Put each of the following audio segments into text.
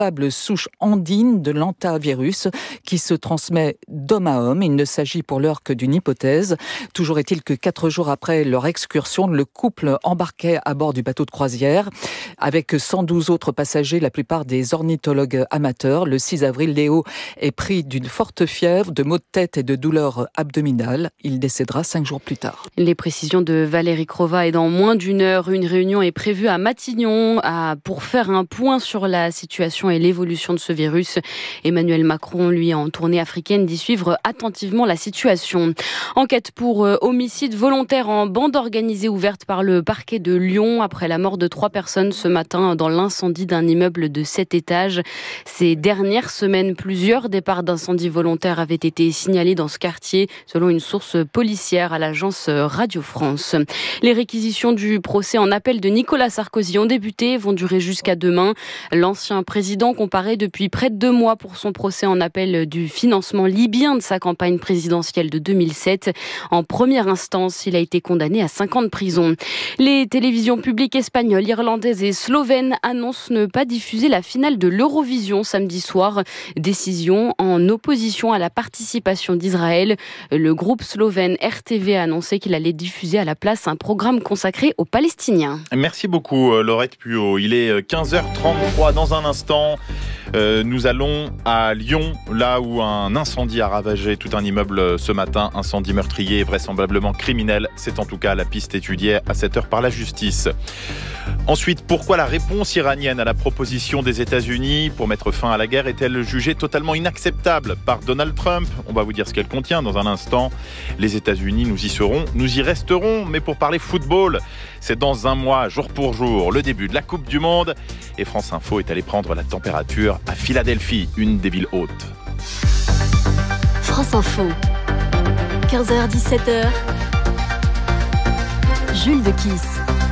souche andine de l'hantavirus qui se transmet d'homme à homme. Il ne s'agit pour l'heure que d'une hypothèse. Toujours est-il que 4 jours après leur excursion, le couple embarquait à bord du bateau de croisière avec 112 autres passagers, la plupart des ornithologues amateurs. Le 6 avril, Léo est pris d'une forte fièvre, de maux de tête et de douleurs abdominales. Il décédera 5 jours plus tard. Les précisions de Valérie Crova. Et dans moins d'une heure, une réunion est prévue à Matignon pour faire un point sur la situation et l'évolution de ce virus. Emmanuel Macron, lui, en tournée africaine, dit suivre attentivement la situation. Enquête pour homicide volontaire en bande organisée ouverte par le parquet de Lyon après la mort de 3 personnes ce matin dans l'incendie d'un immeuble de 7 étages. Ces dernières semaines, plusieurs départs d'incendie volontaires avaient été signalés dans ce quartier, selon une source policière à l'agence Radio France. Les réquisitions du procès en appel de Nicolas Sarkozy ont débuté, vont durer jusqu'à demain. L'ancien président comparaît depuis près de 2 mois pour son procès en appel du financement libyen de sa campagne présidentielle de 2007. En première instance, il a été condamné à 5 ans de prison. Les télévisions publiques espagnoles, irlandaises et slovènes annoncent ne pas diffuser la finale de l'Eurovision samedi soir. Décision en opposition à la participation d'Israël. Le groupe slovène RTV a annoncé qu'il allait diffuser à la place un programme consacré aux Palestiniens. Merci beaucoup Laurette Puot. Il est 15h33 dans un instant. Nous allons à Lyon, là où un incendie a ravagé tout un immeuble ce matin. Incendie meurtrier et vraisemblablement criminel. C'est en tout cas la piste étudiée à cette heure par la justice. Ensuite, pourquoi la réponse iranienne à la proposition des États-Unis pour mettre fin à la guerre est-elle jugée totalement inacceptable par Donald Trump ? On va vous dire ce qu'elle contient dans un instant. Les États-Unis, nous y serons, nous y resterons. Mais pour parler football, c'est dans un mois, jour pour jour, le début de la Coupe du Monde. Et France Info est allé prendre la température à Philadelphie, une des villes hautes. France Info, 15h-17h, Jules de Kiss.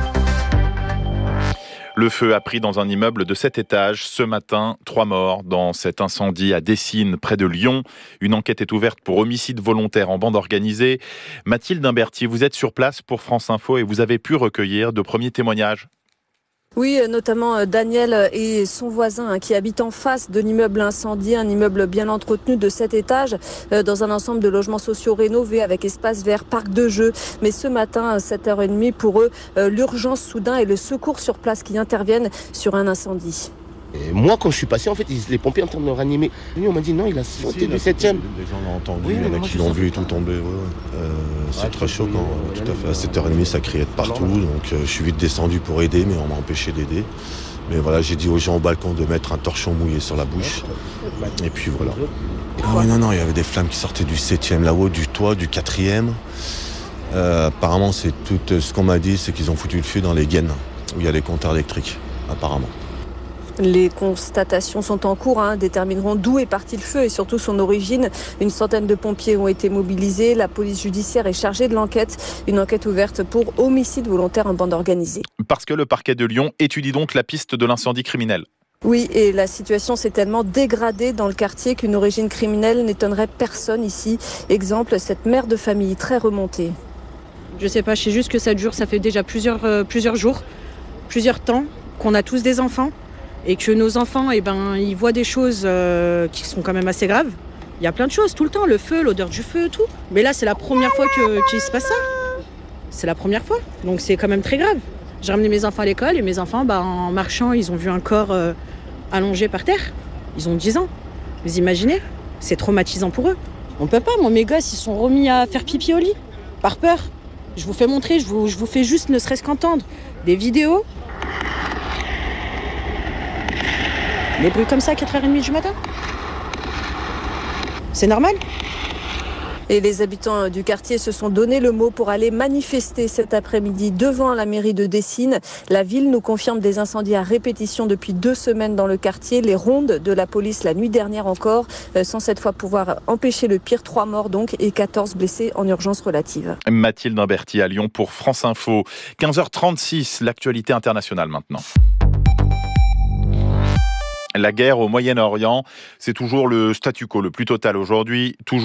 Le feu a pris dans un immeuble de 7 étages. Ce matin, 3 morts dans cet incendie à Dessines, près de Lyon. Une enquête est ouverte pour homicide volontaire en bande organisée. Mathilde Imberti, vous êtes sur place pour France Info et vous avez pu recueillir de premiers témoignages. Oui, notamment Daniel et son voisin qui habite en face de l'immeuble incendié, un immeuble bien entretenu de 7 étages dans un ensemble de logements sociaux rénovés avec espace vert, parc de jeux. Mais ce matin, à 7h30, pour eux, l'urgence soudain et le secours sur place qui interviennent sur un incendie. Et moi, quand je suis passé, en fait, les pompiers en train de le ranimer. Lui, on m'a dit non, il a sauté du 7e. Les gens l'ont entendu, il y en a qui l'ont vu tout tomber. C'est très choquant, tout à fait. À 7h30, ça criait de partout. Donc, je suis vite descendu pour aider, mais on m'a empêché d'aider. Mais voilà, j'ai dit aux gens au balcon de mettre un torchon mouillé sur la bouche. Et puis voilà. Ah oui, non, il y avait des flammes qui sortaient du 7e là-haut, du toit, du 4e. Apparemment, c'est tout ce qu'on m'a dit, c'est qu'ils ont foutu le feu dans les gaines où il y a les compteurs électriques, apparemment. Les constatations sont en cours, détermineront d'où est parti le feu et surtout son origine. Une centaine de pompiers ont été mobilisés. La police judiciaire est chargée de l'enquête. Une enquête ouverte pour homicide volontaire en bande organisée. Parce que le parquet de Lyon étudie donc la piste de l'incendie criminel. Oui, et la situation s'est tellement dégradée dans le quartier qu'une origine criminelle n'étonnerait personne ici. Exemple, cette mère de famille très remontée. Je sais pas, je sais juste que ça dure, ça fait déjà plusieurs jours, plusieurs temps, qu'on a tous des enfants. Et que nos enfants, ils voient des choses qui sont quand même assez graves. Il y a plein de choses tout le temps, le feu, l'odeur du feu, tout. Mais là, c'est la première fois qu'il se passe ça. C'est la première fois, donc c'est quand même très grave. J'ai ramené mes enfants à l'école et mes enfants, en marchant, ils ont vu un corps allongé par terre. Ils ont 10 ans. Vous imaginez ? C'est traumatisant pour eux. On peut pas, moi, mes gosses, ils sont remis à faire pipi au lit, par peur. Je vous fais montrer, je vous fais juste ne serait-ce qu'entendre des vidéos. Les bruits comme ça à 4h30 du matin ? C'est normal ? Et les habitants du quartier se sont donné le mot pour aller manifester cet après-midi devant la mairie de Dessines. La ville nous confirme des incendies à répétition depuis 2 semaines dans le quartier. Les rondes de la police la nuit dernière encore, sans cette fois pouvoir empêcher le pire. 3 morts donc et 14 blessés en urgence relative. Mathilde Imberti à Lyon pour France Info. 15h36, l'actualité internationale maintenant. La guerre au Moyen-Orient, c'est toujours le statu quo le plus total aujourd'hui, toujours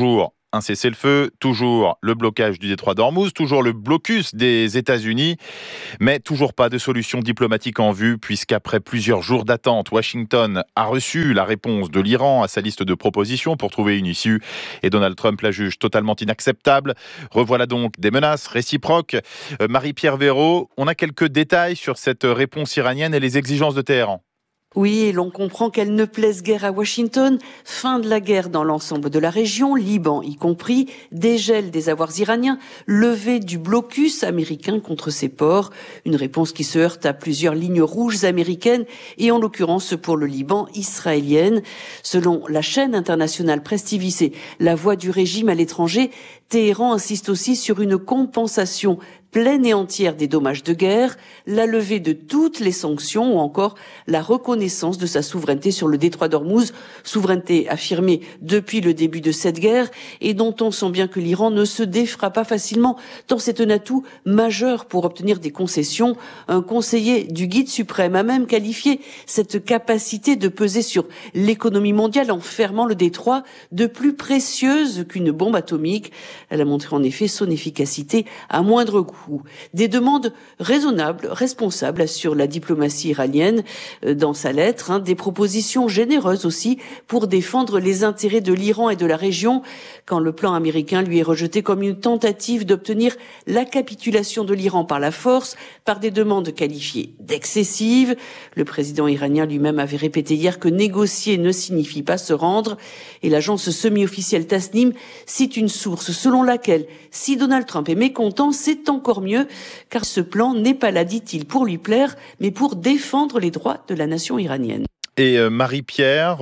un cessez-le-feu, toujours le blocage du détroit d'Ormuz, toujours le blocus des États-Unis, mais toujours pas de solution diplomatique en vue, puisqu'après plusieurs jours d'attente, Washington a reçu la réponse de l'Iran à sa liste de propositions pour trouver une issue, et Donald Trump la juge totalement inacceptable. Revoilà donc des menaces réciproques. Marie-Pierre Véraud, on a quelques détails sur cette réponse iranienne et les exigences de Téhéran. Oui, et l'on comprend qu'elle ne plaise guère à Washington. Fin de la guerre dans l'ensemble de la région, Liban y compris, dégel des avoirs iraniens, levée du blocus américain contre ses ports. Une réponse qui se heurte à plusieurs lignes rouges américaines et en l'occurrence pour le Liban, israélienne. Selon la chaîne internationale Presse TV, c'est la voix du régime à l'étranger. Téhéran insiste aussi sur une compensation pleine et entière des dommages de guerre, la levée de toutes les sanctions ou encore la reconnaissance de sa souveraineté sur le détroit d'Ormuz, souveraineté affirmée depuis le début de cette guerre et dont on sent bien que l'Iran ne se défera pas facilement tant c'est un atout majeur pour obtenir des concessions. Un conseiller du guide suprême a même qualifié cette capacité de peser sur l'économie mondiale en fermant le détroit de plus précieuse qu'une bombe atomique. Elle a montré en effet son efficacité à moindre coût. Des demandes raisonnables, responsables, assure la diplomatie iranienne dans sa lettre, des propositions généreuses aussi pour défendre les intérêts de l'Iran et de la région, quand le plan américain lui est rejeté comme une tentative d'obtenir la capitulation de l'Iran par la force, par des demandes qualifiées d'excessives. Le président iranien lui-même avait répété hier que négocier ne signifie pas se rendre, et l'agence semi-officielle Tasnim cite une source selon laquelle si Donald Trump est mécontent, c'est encore mieux, car ce plan n'est pas là, dit-il, pour lui plaire, mais pour défendre les droits de la nation iranienne. Et Marie-Pierre,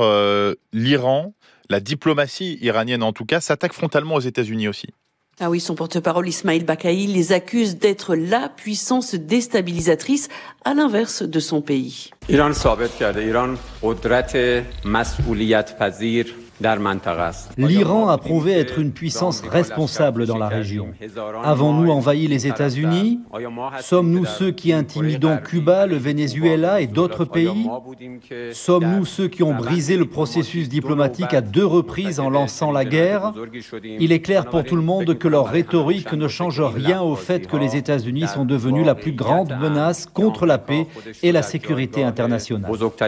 l'Iran, la diplomatie iranienne en tout cas, s'attaque frontalement aux États-Unis aussi. Ah oui, son porte-parole Ismail Baqai les accuse d'être la puissance déstabilisatrice, à l'inverse de son pays. L'Iran a prouvé être une puissance responsable dans la région. Avons-nous envahi les États-Unis? Sommes-nous ceux qui intimidons Cuba, le Venezuela et d'autres pays? Sommes-nous ceux qui ont brisé le processus diplomatique à 2 reprises en lançant la guerre? Il est clair pour tout le monde que leur rhétorique ne change rien au fait que les États-Unis sont devenus la plus grande menace contre la paix et la sécurité internationale.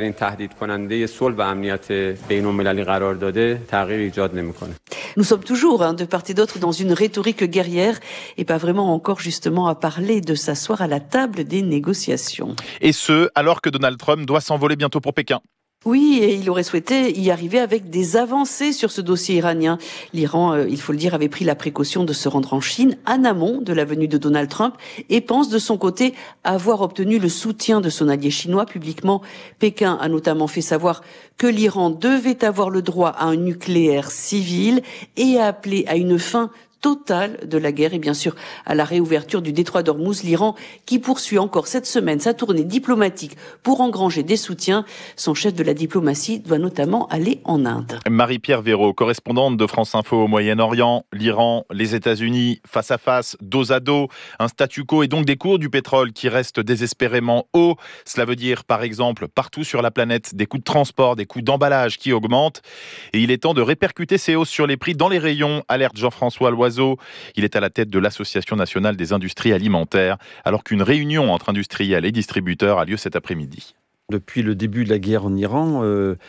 Nous sommes toujours de part et d'autre dans une rhétorique guerrière et pas vraiment encore justement à parler de s'asseoir à la table des négociations. Et ce, alors que Donald Trump doit s'envoler bientôt pour Pékin. Oui, et il aurait souhaité y arriver avec des avancées sur ce dossier iranien. L'Iran, il faut le dire, avait pris la précaution de se rendre en Chine en amont de la venue de Donald Trump et pense de son côté avoir obtenu le soutien de son allié chinois publiquement. Pékin a notamment fait savoir que l'Iran devait avoir le droit à un nucléaire civil et a appelé à une fin totale de la guerre et bien sûr à la réouverture du détroit d'Ormuz, l'Iran qui poursuit encore cette semaine sa tournée diplomatique pour engranger des soutiens. Son chef de la diplomatie doit notamment aller en Inde. Marie-Pierre Véraud, correspondante de France Info au Moyen-Orient, l'Iran, les États-Unis, face à face, dos à dos, un statu quo et donc des cours du pétrole qui restent désespérément hauts. Cela veut dire par exemple partout sur la planète des coûts de transport, des coûts d'emballage qui augmentent et il est temps de répercuter ces hausses sur les prix dans les rayons, alerte Jean-François Loiseau. Il est à la tête de l'Association nationale des industries alimentaires, alors qu'une réunion entre industriels et distributeurs a lieu cet après-midi. Depuis le début de la guerre en Iran,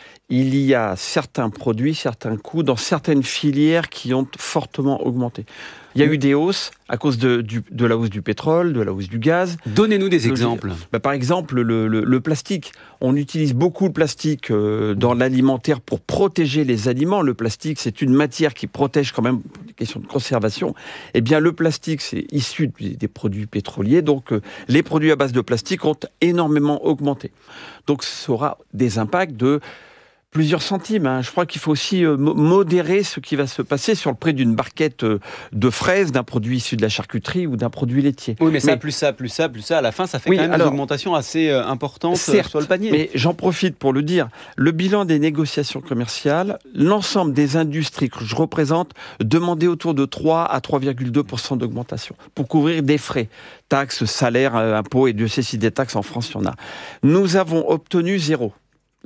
il y a certains produits, certains coûts dans certaines filières qui ont fortement augmenté. Il y a eu des hausses à cause de la hausse du pétrole, de la hausse du gaz. Donnez-nous des exemples. Par exemple, le plastique. On utilise beaucoup le plastique dans l'alimentaire pour protéger les aliments. Le plastique, c'est une matière qui protège quand même les questions de conservation. Eh bien, le plastique, c'est issu des produits pétroliers. Donc, les produits à base de plastique ont énormément augmenté. Donc, ça aura des impacts de plusieurs centimes. Je crois qu'il faut aussi modérer ce qui va se passer sur le prix d'une barquette de fraises, d'un produit issu de la charcuterie ou d'un produit laitier. Oui, mais plus ça, à la fin, ça fait quand même une augmentation assez importante sur le panier. Mais j'en profite pour le dire. Le bilan des négociations commerciales, l'ensemble des industries que je représente demandaient autour de 3 à 3,2% d'augmentation pour couvrir des frais, taxes, salaires, impôts, et Dieu sait si des taxes en France, il y en a. Nous avons obtenu 0.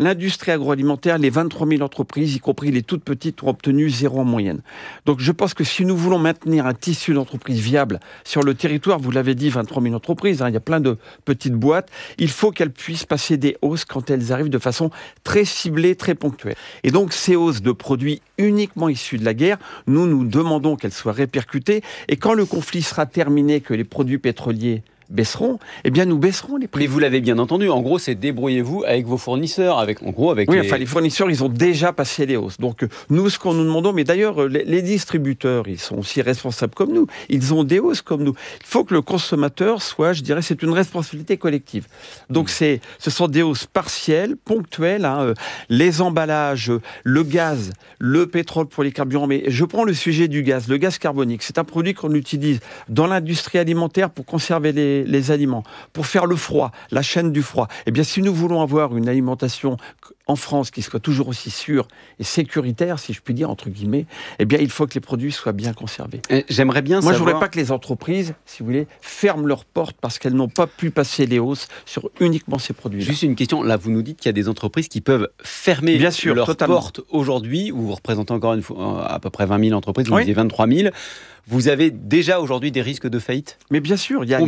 l'industrie agroalimentaire, les 23 000 entreprises, y compris les toutes petites, ont obtenu 0 en moyenne. Donc je pense que si nous voulons maintenir un tissu d'entreprise viable sur le territoire, vous l'avez dit, 23 000 entreprises, il y a plein de petites boîtes, il faut qu'elles puissent passer des hausses quand elles arrivent de façon très ciblée, très ponctuelle. Et donc ces hausses de produits uniquement issus de la guerre, nous demandons qu'elles soient répercutées, et quand le conflit sera terminé, que les produits pétroliers baisseront, eh bien nous baisserons les prix. Mais vous l'avez bien entendu, en gros c'est débrouillez-vous avec vos fournisseurs, les fournisseurs ils ont déjà passé les hausses. Donc nous ce qu'on nous demandons, mais d'ailleurs les distributeurs ils sont aussi responsables comme nous, ils ont des hausses comme nous. Il faut que le consommateur soit, je dirais, c'est une responsabilité collective. Donc ce sont des hausses partielles, ponctuelles, les emballages, le gaz, le pétrole pour les carburants, mais je prends le sujet du gaz, le gaz carbonique, c'est un produit qu'on utilise dans l'industrie alimentaire pour conserver les aliments, pour faire le froid, la chaîne du froid. Eh bien, si nous voulons avoir une alimentation en France qui soit toujours aussi sûre et sécuritaire, si je puis dire, entre guillemets, eh bien, il faut que les produits soient bien conservés. J'aimerais bien Moi, je ne voudrais pas que les entreprises, si vous voulez, ferment leurs portes parce qu'elles n'ont pas pu passer les hausses sur uniquement ces produits-là. Juste une question, là, vous nous dites qu'il y a des entreprises qui peuvent fermer leurs portes aujourd'hui. Vous représentez encore une fois à peu près 20 000 entreprises, vous disiez 23 000. Vous avez déjà aujourd'hui des risques de faillite ? Mais bien sûr, il y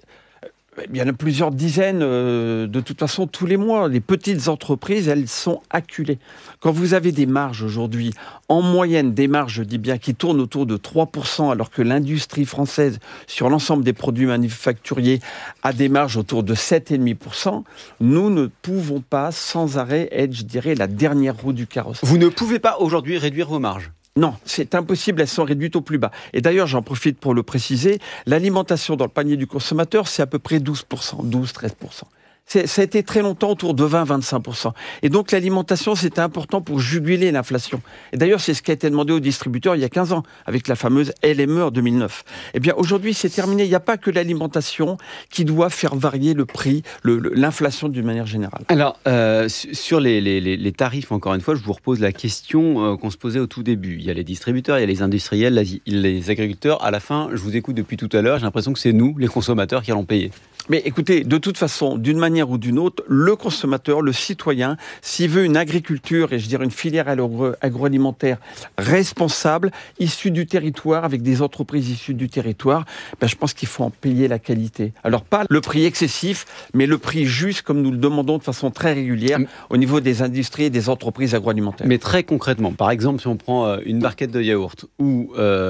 en a plusieurs dizaines, de toute façon, tous les mois. Les petites entreprises, elles sont acculées. Quand vous avez des marges aujourd'hui, en moyenne, des marges, je dis bien, qui tournent autour de 3%, alors que l'industrie française, sur l'ensemble des produits manufacturiers, a des marges autour de 7,5%, nous ne pouvons pas sans arrêt être, je dirais, la dernière roue du carrosse. Vous ne pouvez pas aujourd'hui réduire vos marges ? Non, c'est impossible, elles sont réduites au plus bas. Et d'ailleurs, j'en profite pour le préciser, l'alimentation dans le panier du consommateur, c'est à peu près 12%, 12-13%. Ça a été très longtemps autour de 20-25%. Et donc l'alimentation, c'était important pour juguler l'inflation. Et d'ailleurs, c'est ce qui a été demandé aux distributeurs il y a 15 ans, avec la fameuse LME en 2009. Eh bien, aujourd'hui, c'est terminé. Il n'y a pas que l'alimentation qui doit faire varier le prix, l'inflation d'une manière générale. Alors, sur les tarifs, encore une fois, je vous repose la question qu'on se posait au tout début. Il y a les distributeurs, il y a les industriels, les agriculteurs. À la fin, je vous écoute depuis tout à l'heure, j'ai l'impression que c'est nous, les consommateurs, qui allons payer. Mais écoutez, de toute façon, d'une manière ou d'une autre, le consommateur, le citoyen, s'il veut une agriculture, et je dirais une filière agroalimentaire responsable, issue du territoire, avec des entreprises issues du territoire, je pense qu'il faut en payer la qualité. Alors pas le prix excessif, mais le prix juste, comme nous le demandons de façon très régulière au niveau des industries et des entreprises agroalimentaires. Mais très concrètement, par exemple, si on prend une barquette de yaourt ou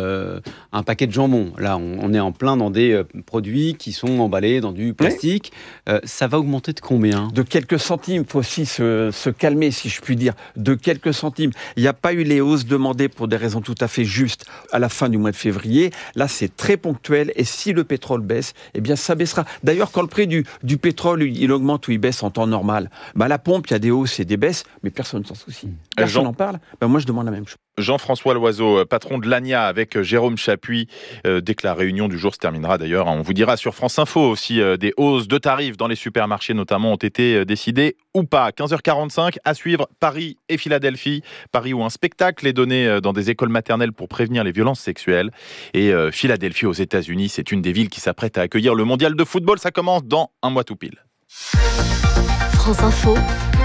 un paquet de jambon, là on est en plein dans des produits qui sont emballés dans du plastique, ça va augmenter de combien ? De quelques centimes, il faut aussi se calmer, si je puis dire, de quelques centimes. Il n'y a pas eu les hausses demandées pour des raisons tout à fait justes à la fin du mois de février. Là, c'est très ponctuel, et si le pétrole baisse, eh bien ça baissera. D'ailleurs, quand le prix du pétrole, il augmente ou il baisse en temps normal, à la pompe, il y a des hausses et des baisses, mais personne ne s'en soucie. Personne n'en parle. Moi, je demande la même chose. Jean-François Loiseau, patron de l'ANIA avec Jérôme Chapuis. Dès que la réunion du jour se terminera d'ailleurs, on vous dira sur France Info aussi des hausses de tarifs dans les supermarchés notamment ont été décidées ou pas. 15h45, à suivre Paris et Philadelphie. Paris où un spectacle est donné dans des écoles maternelles pour prévenir les violences sexuelles. Et Philadelphie aux États-Unis, c'est une des villes qui s'apprête à accueillir le mondial de football. Ça commence dans un mois tout pile. France Info,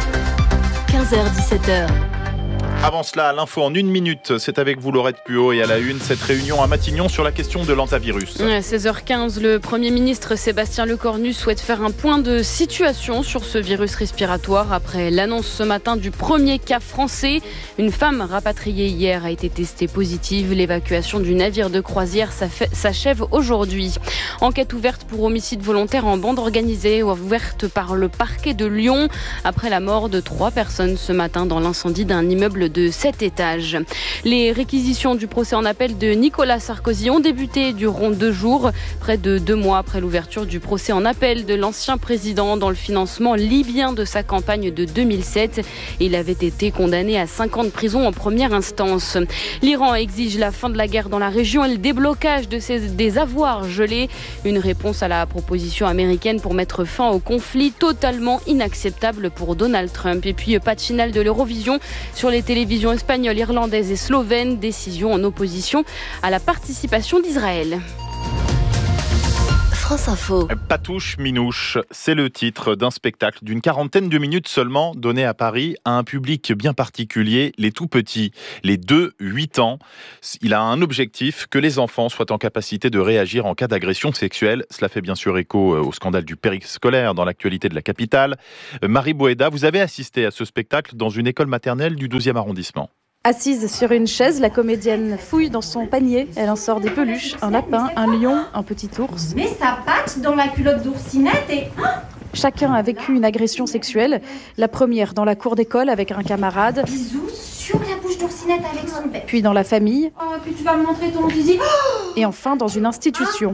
15h-17h. Avant cela, l'info en 1 minute, c'est avec vous Laurette Puot et à la une, cette réunion à Matignon sur la question de l'hantavirus. 16h15, le Premier ministre Sébastien Lecornu souhaite faire un point de situation sur ce virus respiratoire après l'annonce ce matin du premier cas français. Une femme rapatriée hier a été testée positive. L'évacuation du navire de croisière s'achève aujourd'hui. Enquête ouverte pour homicide volontaire en bande organisée, ouverte par le parquet de Lyon après la mort de 3 personnes ce matin dans l'incendie d'un immeuble de 7 étages. Les réquisitions du procès en appel de Nicolas Sarkozy ont débuté durant 2 jours, près de 2 mois après l'ouverture du procès en appel de l'ancien président dans le financement libyen de sa campagne de 2007. Il avait été condamné à 5 ans de prison en première instance. L'Iran exige la fin de la guerre dans la région et le déblocage des avoirs gelés. Une réponse à la proposition américaine pour mettre fin au conflit, totalement inacceptable pour Donald Trump. Et puis pas de finale de l'Eurovision sur les télévisions espagnoles, irlandaises et slovènes. Décision en opposition à la participation d'Israël. France Info. Patouche Minouche, c'est le titre d'un spectacle d'une quarantaine de minutes seulement donné à Paris à un public bien particulier, les tout petits, les 2-8 ans. Il a un objectif, que les enfants soient en capacité de réagir en cas d'agression sexuelle. Cela fait bien sûr écho au scandale du périscolaire dans l'actualité de la capitale. Marie Boéda, vous avez assisté à ce spectacle dans une école maternelle du 12e arrondissement. Assise sur une chaise, la comédienne fouille dans son panier. Elle en sort des peluches, un lapin, un lion, un petit ours. Met sa patte dans la culotte d'oursinette et... Chacun a vécu une agression sexuelle. La première dans la cour d'école avec un camarade. Bisous sur la bouche d'oursinette avec son bec. Puis dans la famille. Oh, puis tu vas me montrer ton zizi. Et enfin dans une institution.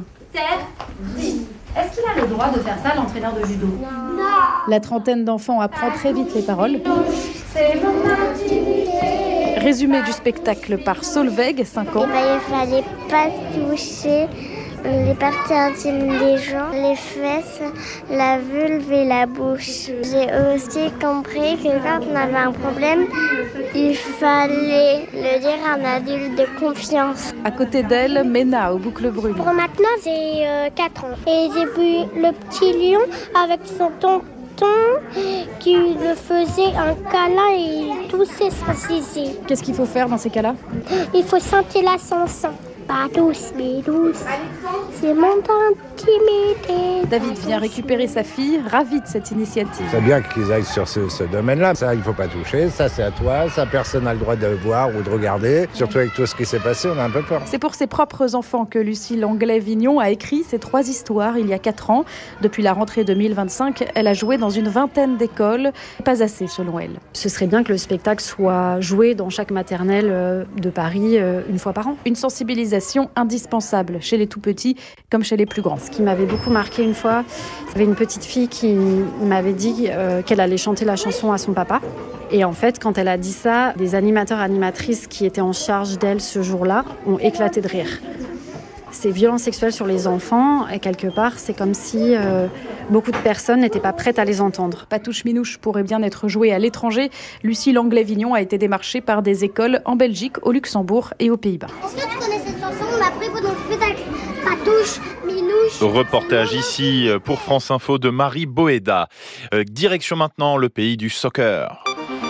Est-ce qu'il a le droit de faire ça, l'entraîneur de judo? Non. La trentaine d'enfants apprend très vite les paroles. C'est mon intimité. Résumé du spectacle par Solveig, 5 ans. Il fallait pas toucher les parties intimes des gens, les fesses, la vulve et la bouche. J'ai aussi compris que quand on avait un problème, il fallait le dire à un adulte de confiance. À côté d'elle, Ména aux boucles brunes. Pour maintenant, j'ai 4 ans. Et j'ai vu le petit lion avec son tonton qui le faisait un câlin et il toussait son zizi. Qu'est-ce qu'il faut faire dans ces cas-là? Il faut sentir la chanson. Pas douce, mais douce. C'est mon intimité. David vient récupérer sa fille, ravi de cette initiative. C'est bien qu'ils aillent sur ce domaine-là. Ça, il ne faut pas toucher. Ça, c'est à toi. Ça, personne n'a le droit de voir ou de regarder. Surtout avec tout ce qui s'est passé, on a un peu peur. C'est pour ses propres enfants que Lucie Langlais-Vignon a écrit ces 3 histoires il y a 4 ans. Depuis la rentrée 2025, elle a joué dans une vingtaine d'écoles. Pas assez, selon elle. Ce serait bien que le spectacle soit joué dans chaque maternelle de Paris une fois par an. Une sensibilisation indispensable chez les tout-petits comme chez les plus grands. Ce qui m'avait beaucoup marqué une fois, il y avait une petite fille qui m'avait dit qu'elle allait chanter la chanson à son papa. Et en fait, quand elle a dit ça, des animateurs, animatrices qui étaient en charge d'elle ce jour-là ont éclaté de rire. Ces violences sexuelles sur les enfants, et quelque part, c'est comme si beaucoup de personnes n'étaient pas prêtes à les entendre. Patouche Minouche pourrait bien être jouée à l'étranger. Lucie Langlais-Vignon a été démarchée par des écoles en Belgique, au Luxembourg et aux Pays-Bas. Est-ce que tu connais cette chanson? On l'a pris pendant le spectacle. Patouche Minouche. Reportage ici pour France Info de Marie Boéda. Direction maintenant le pays du soccer.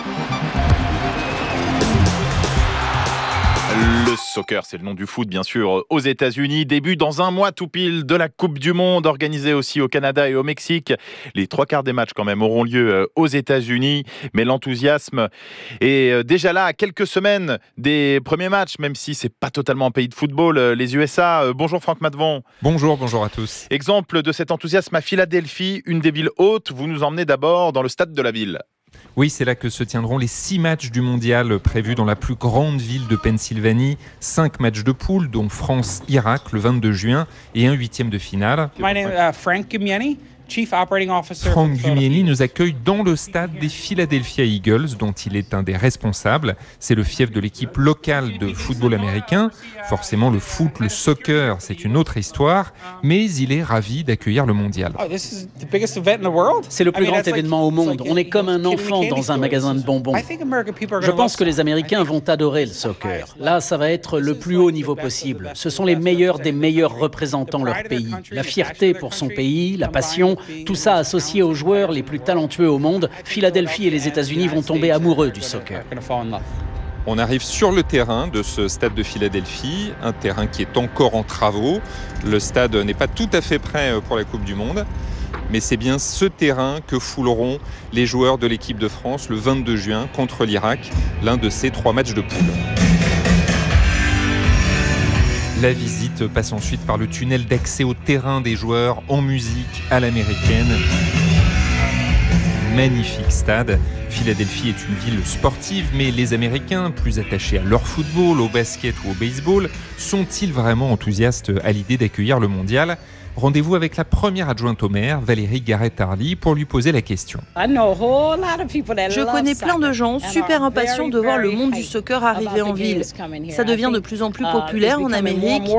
Le soccer, c'est le nom du foot, bien sûr, aux États-Unis. Début dans un mois tout pile de la Coupe du Monde, organisée aussi au Canada et au Mexique. Les 3/4 des matchs, quand même, auront lieu aux États-Unis. Mais l'enthousiasme est déjà là, à quelques semaines des premiers matchs, même si c'est pas totalement un pays de football, les USA. Bonjour Franck Matvon. Bonjour à tous. Exemple de cet enthousiasme à Philadelphie, une des villes hautes. Vous nous emmenez d'abord dans le stade de la ville. Oui, c'est là que se tiendront les 6 matchs du mondial prévus dans la plus grande ville de Pennsylvanie. 5 matchs de poule, dont France-Irak le 22 juin et un 8e de finale. My name is Frank Gumieni. Chief Operating Officer. Frank Gumieni nous accueille dans le stade des Philadelphia Eagles, dont il est un des responsables. C'est le fief de l'équipe locale de football américain. Forcément, le foot, le soccer, c'est une autre histoire, mais il est ravi d'accueillir le mondial. C'est le plus grand événement au monde. On est comme un enfant dans un magasin de bonbons. Je pense que les Américains vont adorer le soccer. Là, ça va être le plus haut niveau possible. Ce sont les meilleurs des meilleurs représentant leur pays. La fierté pour son pays, la passion, tout ça associé aux joueurs les plus talentueux au monde. Philadelphie et les États-Unis vont tomber amoureux du soccer. On arrive sur le terrain de ce stade de Philadelphie, un terrain qui est encore en travaux. Le stade n'est pas tout à fait prêt pour la Coupe du Monde, mais c'est bien ce terrain que fouleront les joueurs de l'équipe de France le 22 juin contre l'Irak, l'un de ces 3 matchs de poule. La visite passe ensuite par le tunnel d'accès au terrain des joueurs en musique à l'américaine. Magnifique stade. Philadelphie est une ville sportive, mais les Américains, plus attachés à leur football, au basket ou au baseball, sont-ils vraiment enthousiastes à l'idée d'accueillir le mondial ? Rendez-vous avec la première adjointe au maire, Valérie Garrett-Hardy, pour lui poser la question. Je connais plein de gens super impatients de voir le monde du soccer arriver en ville. Ça devient de plus en plus populaire en Amérique.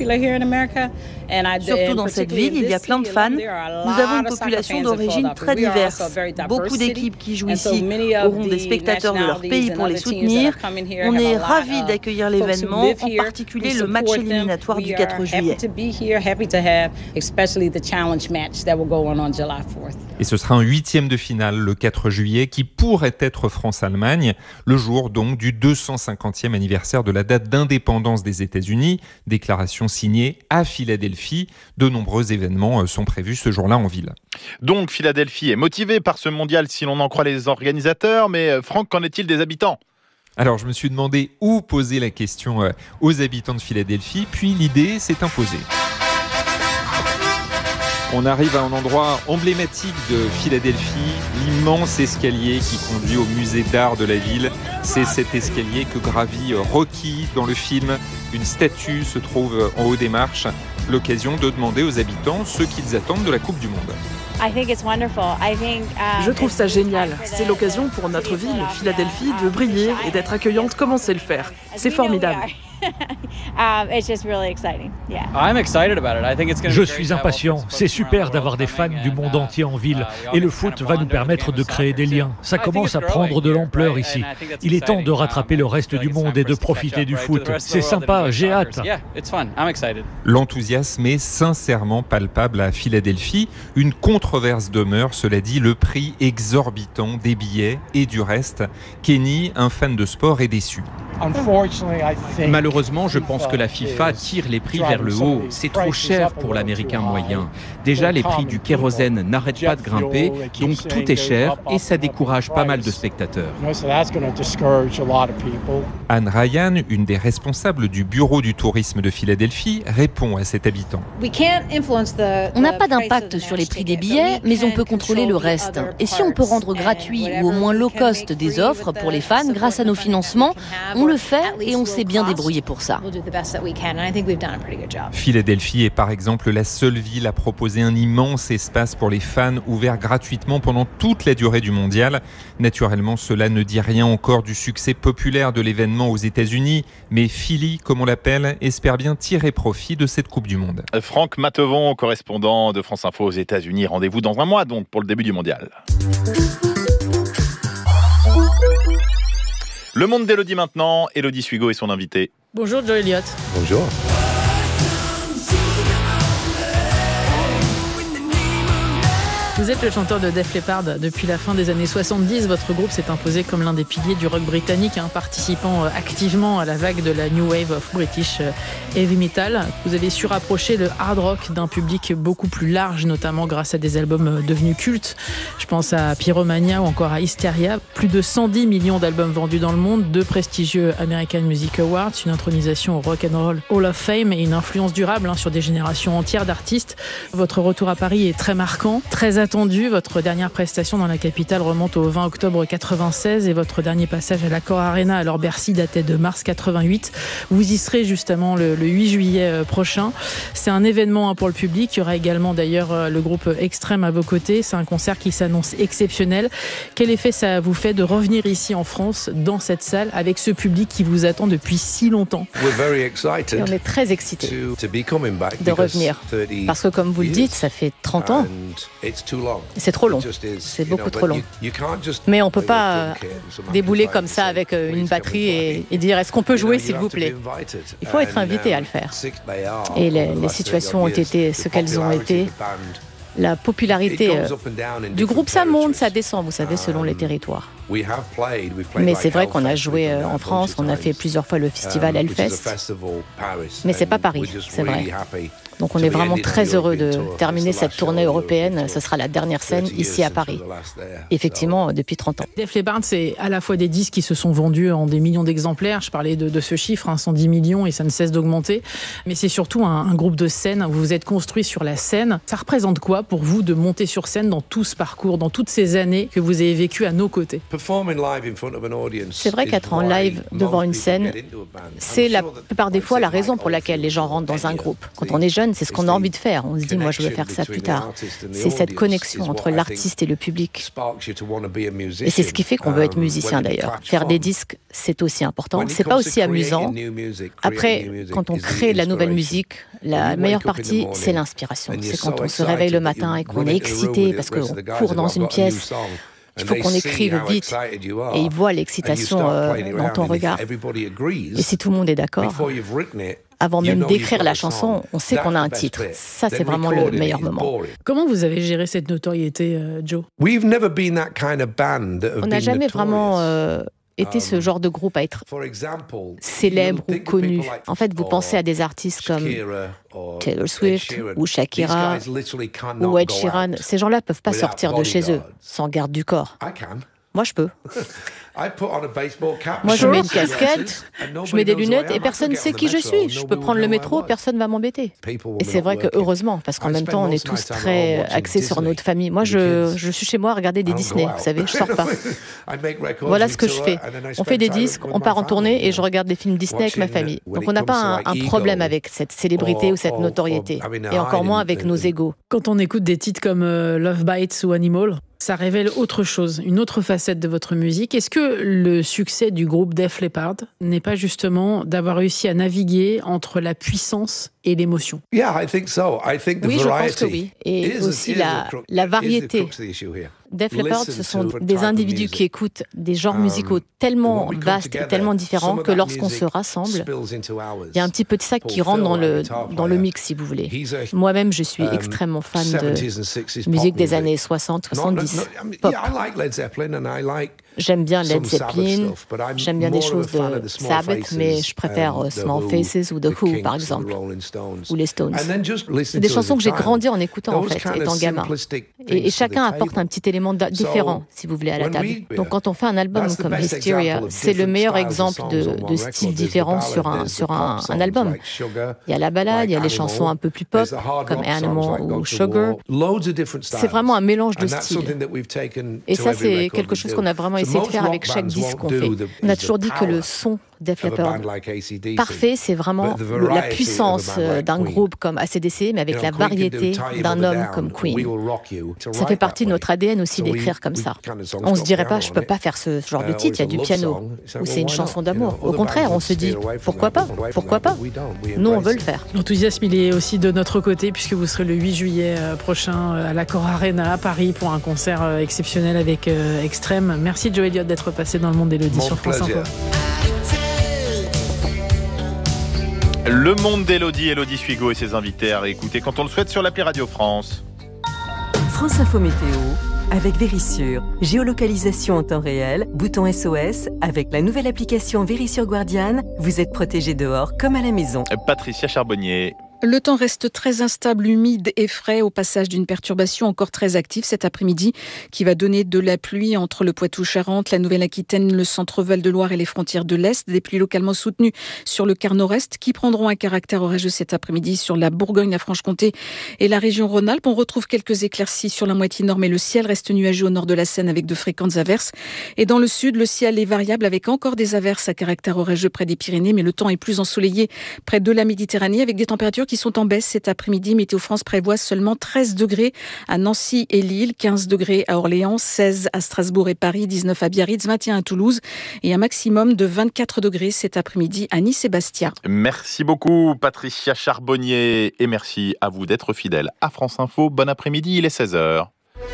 Surtout dans cette ville, il y a plein de fans. Nous avons une population d'origine très diverse. Beaucoup d'équipes qui jouent ici auront des spectateurs de leur pays pour les soutenir. On est ravis d'accueillir l'événement, en particulier le match éliminatoire du 4 juillet. Et ce sera un 8e de finale le 4 juillet qui pourrait être France-Allemagne, le jour donc du 250e anniversaire de la date d'indépendance des États-Unis, déclaration signée à Philadelphie. De nombreux événements sont prévus ce jour-là en ville. Donc Philadelphie est motivée par ce mondial si l'on en croit les organisateurs, mais Franck, qu'en est-il des habitants ? Alors je me suis demandé où poser la question aux habitants de Philadelphie, puis l'idée s'est imposée. On arrive à un endroit emblématique de Philadelphie, l'immense escalier qui conduit au musée d'art de la ville. C'est cet escalier que gravit Rocky dans le film. Une statue se trouve en haut des marches. L'occasion de demander aux habitants ce qu'ils attendent de la Coupe du Monde. Je trouve ça génial. C'est l'occasion pour notre ville, Philadelphie, de briller et d'être accueillante comme on sait le faire. C'est formidable. Je suis impatient. C'est super d'avoir des fans du monde entier en ville. Et le foot va nous permettre de créer des liens. Ça commence à prendre de l'ampleur ici. Il est temps de rattraper le reste du monde et de profiter du foot. C'est sympa, j'ai hâte. L'enthousiasme est sincèrement palpable à Philadelphie. Une controverse demeure, cela dit, le prix exorbitant des billets et du reste. Kenny, un fan de sport, est déçu. Malheureusement, je pense que la FIFA tire les prix vers le haut. C'est trop cher pour l'Américain moyen. Déjà, les prix du kérosène n'arrêtent pas de grimper, donc tout est cher et ça décourage pas mal de spectateurs. Anne Ryan, une des responsables du bureau du tourisme de Philadelphie, répond à cet habitant. On n'a pas d'impact sur les prix des billets, mais on peut contrôler le reste. Et si on peut rendre gratuit ou au moins low cost des offres pour les fans grâce à nos financements, on le fait et on s'est bien débrouillé pour ça. Philadelphie est par exemple la seule ville à proposer un immense espace pour les fans ouvert gratuitement pendant toute la durée du mondial. Naturellement, cela ne dit rien encore du succès populaire de l'événement aux États-Unis, mais Philly, comme on l'appelle, espère bien tirer profit de cette Coupe du Monde. Franck Matevon, correspondant de France Info aux États-Unis. Rendez-vous dans un mois donc pour le début du mondial. Le monde d'Élodie maintenant, Élodie Suigo et son invité. Bonjour Joe Elliott. Bonjour. Vous êtes le chanteur de Def Leppard depuis la fin des années 70. Votre groupe s'est imposé comme l'un des piliers du rock britannique, participant activement à la vague de la New Wave of British Heavy Metal. Vous avez su rapprocher le hard rock d'un public beaucoup plus large, notamment grâce à des albums devenus cultes. Je pense à Pyromania ou encore à Hysteria. Plus de 110 millions d'albums vendus dans le monde, 2 prestigieux American Music Awards, une intronisation au Rock and Roll Hall of Fame et une influence durable sur des générations entières d'artistes. Votre retour à Paris est très marquant, très attendu. Votre dernière prestation dans la capitale remonte au 20 octobre 96 et votre dernier passage à l'Accor Arena, alors Bercy, datait de mars 88. Vous y serez justement le 8 juillet prochain. C'est un événement pour le public. Il y aura également d'ailleurs le groupe Extrême à vos côtés. C'est un concert qui s'annonce exceptionnel. Quel effet ça vous fait de revenir ici en France, dans cette salle, avec ce public qui vous attend depuis si longtemps? Et on est très excités de revenir. Parce que comme vous le dites, ça fait 30 ans. C'est trop long. C'est beaucoup trop long. Mais on ne peut pas débouler comme ça avec une batterie et dire est-ce qu'on peut jouer s'il vous plaît? Il faut être invité à le faire. Et les situations ont été ce qu'elles ont été. La popularité du groupe, ça monte, ça descend, vous savez, selon les territoires. Mais c'est vrai qu'on a joué en France, on a fait plusieurs fois le festival Hellfest. Mais c'est pas Paris, c'est vrai. Donc on est vraiment très heureux de terminer cette tournée européenne. Ce sera la dernière scène ici à Paris. Effectivement, depuis 30 ans. Def Leppard, c'est à la fois des disques qui se sont vendus en des millions d'exemplaires. Je parlais de ce chiffre, 110 millions, et ça ne cesse d'augmenter. Mais c'est surtout un groupe de scène. Vous vous êtes construit sur la scène. Ça représente quoi pour vous de monter sur scène dans tout ce parcours, dans toutes ces années que vous avez vécues à nos côtés? C'est vrai qu'être en live devant une scène, c'est la plupart des fois la raison pour laquelle les gens rentrent dans un groupe. Quand on est jeune, c'est ce qu'on a envie de faire. On se dit, moi, je veux faire ça plus tard. C'est cette connexion entre l'artiste et le public. Et c'est ce qui fait qu'on veut être musicien, d'ailleurs. Faire des disques, c'est aussi important. C'est pas aussi amusant. Après, quand on crée de la nouvelle musique, la meilleure partie, c'est l'inspiration. C'est quand on se réveille le matin et qu'on est excité parce qu'on court dans une pièce. Il faut qu'on écrive vite et ils voient l'excitation dans ton regard. Et si tout le monde est d'accord, Avant même d'écrire la chanson, on sait qu'on a un titre. Ça, c'est vraiment le meilleur moment. Comment vous avez géré cette notoriété, Joe ? On n'a jamais vraiment été ce genre de groupe à être célèbre ou connu. En fait, vous pensez à des artistes comme Taylor Swift ou Shakira ou Ed Sheeran. Ces gens-là ne peuvent pas sortir de chez eux sans garde du corps. Moi, je peux. Moi, je mets une casquette, je mets des lunettes et personne ne sait qui je suis. Je peux prendre le métro, personne ne va m'embêter. Et c'est vrai que heureusement, parce qu'en même temps, on est tous très axés sur notre famille. Moi, je suis chez moi à regarder des Disney, vous savez, je sors pas. Voilà ce que je fais. On fait des disques, on part en tournée et je regarde des films Disney avec ma famille. Donc on n'a pas un problème avec cette célébrité ou cette notoriété. Et encore moins avec nos égos. Quand on écoute des titres comme Love Bites ou Animal, ça révèle autre chose, une autre facette de votre musique. Est-ce que le succès du groupe Def Leppard n'est pas justement d'avoir réussi à naviguer entre la puissance et l'émotion ? Oui, je pense que oui. Et aussi la variété. Def Leppard, ce sont des individus qui écoutent des genres musicaux tellement vastes et tellement différents que lorsqu'on se rassemble, il y a un petit peu de ça qui rentre dans le mix, si vous voulez. Moi-même, je suis extrêmement fan de musique des années 60, 70, pop. J'aime bien Led Zeppelin, j'aime bien des choses de Sabbath, mais je préfère Small Faces ou The Who, par exemple, ou les Stones. C'est des chansons que j'ai grandi en écoutant, en fait, étant gamin. Et chacun apporte un petit élément différent, si vous voulez, à la table. Donc quand on fait un album comme Hysteria, c'est le meilleur exemple de style différent sur un album. Il y a la ballade, il y a les chansons un peu plus pop, comme Animal ou Sugar. C'est vraiment un mélange de styles. Et ça, c'est quelque chose qu'on a vraiment essayé de faire avec chaque disque qu'on fait. On a toujours dit que le son Def Leppard parfait, c'est vraiment la puissance d'un groupe comme AC/DC, mais avec la variété d'un homme comme Queen. Ça fait partie de notre ADN aussi d'écrire comme ça. On se dirait pas, je peux pas faire ce genre de titre, il y a du piano, ou c'est une chanson d'amour. Au contraire, on se dit, pourquoi pas ? Pourquoi pas ? Nous, on veut le faire. L'enthousiasme, il est aussi de notre côté, puisque vous serez le 8 juillet prochain à l'Accor Arena à Paris pour un concert exceptionnel avec Extrême. Merci Joe Elliott d'être passé dans le monde d'Élodie sur France Info. Le monde d'Élodie, Élodie Suigo et ses invités à réécouter quand on le souhaite sur l'appli Radio France. France Info Météo avec Vérissure. Géolocalisation en temps réel, bouton SOS. Avec la nouvelle application Vérissure Guardian, vous êtes protégé dehors comme à la maison. Patricia Charbonnier. Le temps reste très instable, humide et frais au passage d'une perturbation encore très active cet après-midi qui va donner de la pluie entre le Poitou-Charentes, la Nouvelle-Aquitaine, le centre Val-de-Loire et les frontières de l'Est. Des pluies localement soutenues sur le quart nord-est qui prendront un caractère orageux cet après-midi sur la Bourgogne, la Franche-Comté et la région Rhône-Alpes. On retrouve quelques éclaircies sur la moitié nord, mais le ciel reste nuageux au nord de la Seine avec de fréquentes averses. Et dans le sud, le ciel est variable avec encore des averses à caractère orageux près des Pyrénées, mais le temps est plus ensoleillé près de la Méditerranée avec des températures qui sont en baisse cet après-midi. Météo France prévoit seulement 13 degrés à Nancy et Lille, 15 degrés à Orléans, 16 à Strasbourg et Paris, 19 à Biarritz, 21 à Toulouse et un maximum de 24 degrés cet après-midi à Nice et Bastia. Merci beaucoup Patricia Charbonnier et merci à vous d'être fidèles à France Info. Bon après-midi, il est 16h.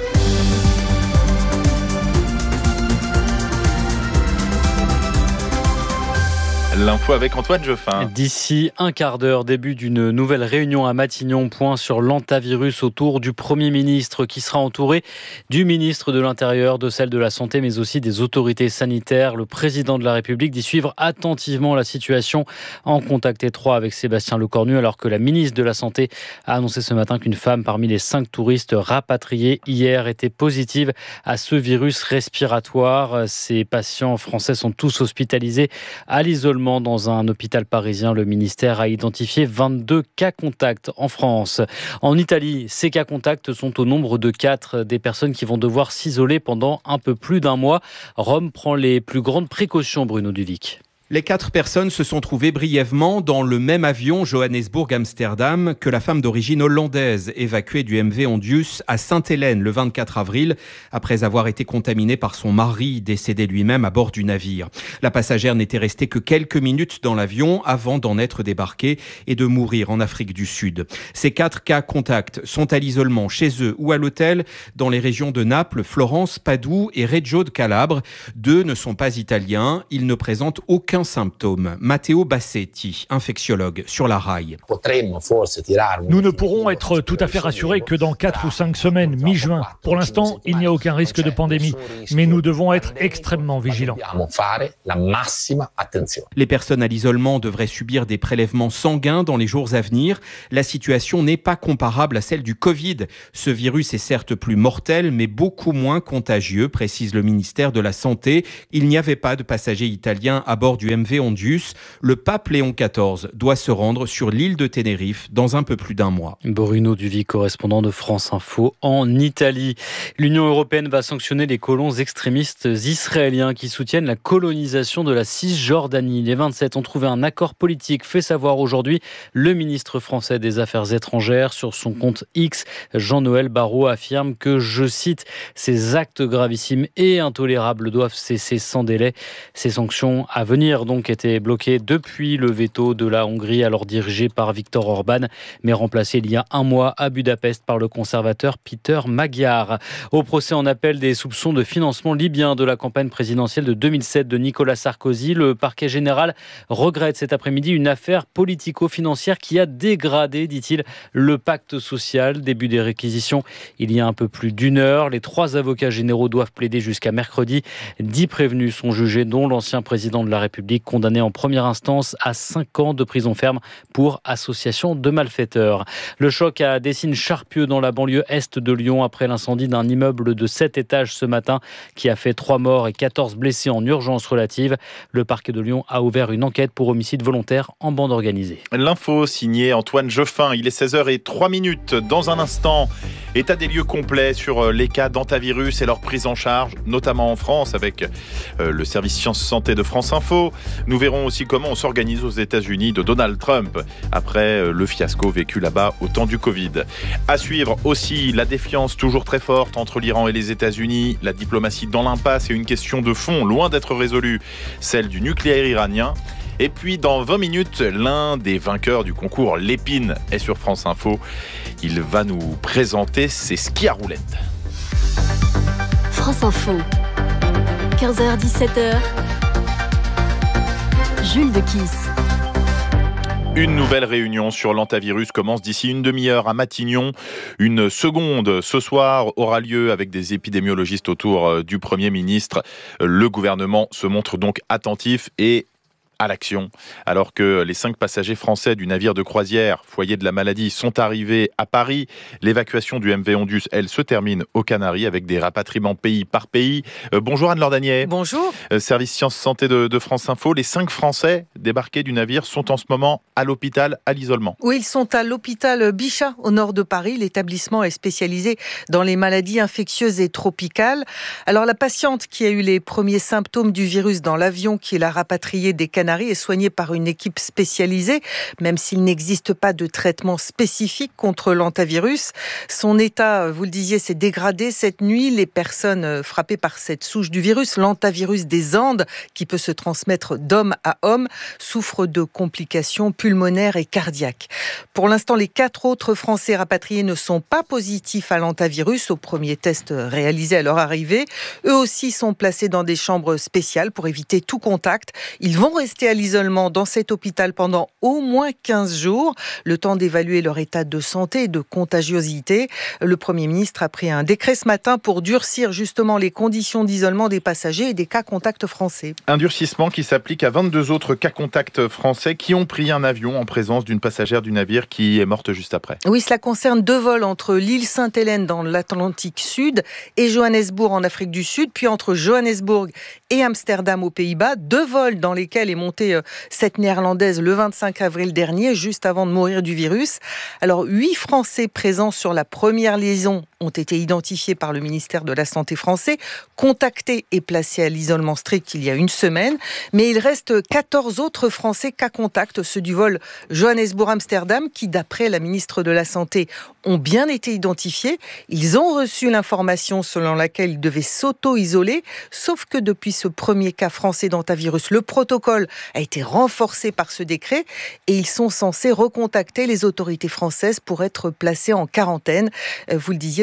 L'info avec Antoine Geoffin. D'ici un quart d'heure, début d'une nouvelle réunion à Matignon, point sur l'antavirus autour du Premier ministre qui sera entouré du ministre de l'Intérieur, de celle de la Santé, mais aussi des autorités sanitaires. Le président de la République dit suivre attentivement la situation en contact étroit avec Sébastien Lecornu, alors que la ministre de la Santé a annoncé ce matin qu'une femme parmi les 5 touristes rapatriés hier était positive à ce virus respiratoire. Ces patients français sont tous hospitalisés à l'isolement dans un hôpital parisien. Le ministère a identifié 22 cas contacts en France. En Italie, ces cas contacts sont au nombre de 4 des personnes qui vont devoir s'isoler pendant un peu plus d'un mois. Rome prend les plus grandes précautions, Bruno Duvic. Les 4 personnes se sont trouvées brièvement dans le même avion Johannesburg-Amsterdam que la femme d'origine hollandaise évacuée du MV Ondius à Sainte-Hélène le 24 avril après avoir été contaminée par son mari décédé lui-même à bord du navire. La passagère n'était restée que quelques minutes dans l'avion avant d'en être débarquée et de mourir en Afrique du Sud. Ces 4 cas contacts sont à l'isolement chez eux ou à l'hôtel dans les régions de Naples, Florence, Padoue et Reggio de Calabre. 2 ne sont pas italiens, ils ne présentent aucun aucun symptôme. Matteo Bassetti, infectiologue sur la RAI. Nous ne pourrons être tout à fait rassurés que dans 4 ou 5 semaines, mi-juin. Pour l'instant, il n'y a aucun risque de pandémie, mais nous devons être extrêmement vigilants. Les personnes à l'isolement devraient subir des prélèvements sanguins dans les jours à venir. La situation n'est pas comparable à celle du Covid. Ce virus est certes plus mortel, mais beaucoup moins contagieux, précise le ministère de la Santé. Il n'y avait pas de passagers italiens à bord du MV Ondius. Le pape Léon XIV doit se rendre sur l'île de Tenerife dans un peu plus d'1 mois. Bruno Duvy, correspondant de France Info en Italie. L'Union européenne va sanctionner les colons extrémistes israéliens qui soutiennent la colonisation de la Cisjordanie. Les 27 ont trouvé un accord politique, fait savoir aujourd'hui le ministre français des Affaires étrangères. Sur son compte X, Jean-Noël Barrot affirme que, je cite, « ces actes gravissimes et intolérables doivent cesser sans délai ». Ces sanctions à venir donc étaient bloquées depuis le veto de la Hongrie, alors dirigé par Viktor Orban, mais remplacé il y a 1 mois à Budapest par le conservateur Peter Magyar. Au procès en appel des soupçons de financement libyen de la campagne présidentielle de 2007 de Nicolas Sarkozy, le parquet général regrette cet après-midi une affaire politico-financière qui a dégradé, dit-il, le pacte social. Début des réquisitions il y a un peu plus d'1 heure. Les 3 avocats généraux doivent plaider jusqu'à mercredi. 10 prévenus sont jugés, dont l'ancien président de la République, condamné en première instance à 5 ans de prison ferme pour association de malfaiteurs. Le choc a des signes charpieux dans la banlieue est de Lyon après l'incendie d'un immeuble de 7 étages ce matin qui a fait 3 morts et 14 blessés en urgence relative. Le parquet de Lyon a ouvert une enquête pour homicide volontaire en bande organisée. L'info signée Antoine Geoffin. Il est 16h03. Dans un instant, état des lieux complet sur les cas d'hantavirus et leur prise en charge, notamment en France avec le service Sciences Santé de France Info. Nous verrons aussi comment on s'organise aux États-Unis de Donald Trump après le fiasco vécu là-bas au temps du Covid. À suivre aussi la défiance toujours très forte entre l'Iran et les États-Unis, la diplomatie dans l'impasse et une question de fond loin d'être résolue, celle du nucléaire iranien. Et puis dans 20 minutes, l'un des vainqueurs du concours Lépine est sur France Info. Il va nous présenter ses skis à roulettes. France Info, 15h-17h, Jules de Kiss. Une nouvelle réunion sur l'hantavirus commence d'ici une demi-heure à Matignon. Une seconde ce soir aura lieu avec des épidémiologistes autour du Premier ministre. Le gouvernement se montre donc attentif et à l'action. Alors que les 5 passagers français du navire de croisière foyer de la maladie sont arrivés à Paris, l'évacuation du MV Ondius, elle, se termine aux Canaries avec des rapatriements pays par pays. Bonjour Anne-Laure Danier. Bonjour. Service Sciences Santé de France Info. Les 5 Français débarqués du navire sont en ce moment à l'hôpital, à l'isolement. Oui, ils sont à l'hôpital Bichat, au nord de Paris. L'établissement est spécialisé dans les maladies infectieuses et tropicales. Alors la patiente qui a eu les premiers symptômes du virus dans l'avion qui l'a rapatriée des Canaries est soignée par une équipe spécialisée, même s'il n'existe pas de traitement spécifique contre l'hantavirus. Son état, vous le disiez, s'est dégradé cette nuit. Les personnes frappées par cette souche du virus, l'hantavirus des Andes, qui peut se transmettre d'homme à homme, souffrent de complications pulmonaires et cardiaques. Pour l'instant, les 4 autres Français rapatriés ne sont pas positifs à l'hantavirus au premier test réalisé à leur arrivée. Eux aussi sont placés dans des chambres spéciales pour éviter tout contact. Ils vont rester à l'isolement dans cet hôpital pendant au moins 15 jours, le temps d'évaluer leur état de santé et de contagiosité. Le Premier ministre a pris un décret ce matin pour durcir justement les conditions d'isolement des passagers et des cas contacts français. Un durcissement qui s'applique à 22 autres cas contacts français qui ont pris un avion en présence d'une passagère du navire qui est morte juste après. Oui, cela concerne 2 vols entre l'île Sainte-Hélène dans l'Atlantique Sud et Johannesburg en Afrique du Sud, puis entre Johannesburg et Amsterdam aux Pays-Bas. 2 vols dans lesquels est montée cette néerlandaise le 25 avril dernier, juste avant de mourir du virus. Alors 8 Français présents sur la première liaison ont été identifiés par le ministère de la Santé français, contactés et placés à l'isolement strict il y a une semaine. Mais il reste 14 autres Français cas contact, ceux du vol Johannesburg-Amsterdam, qui, d'après la ministre de la Santé, ont bien été identifiés. Ils ont reçu l'information selon laquelle ils devaient s'auto-isoler, sauf que depuis ce premier cas français d'hantavirus, le protocole a été renforcé par ce décret et ils sont censés recontacter les autorités françaises pour être placés en quarantaine. Vous le disiez,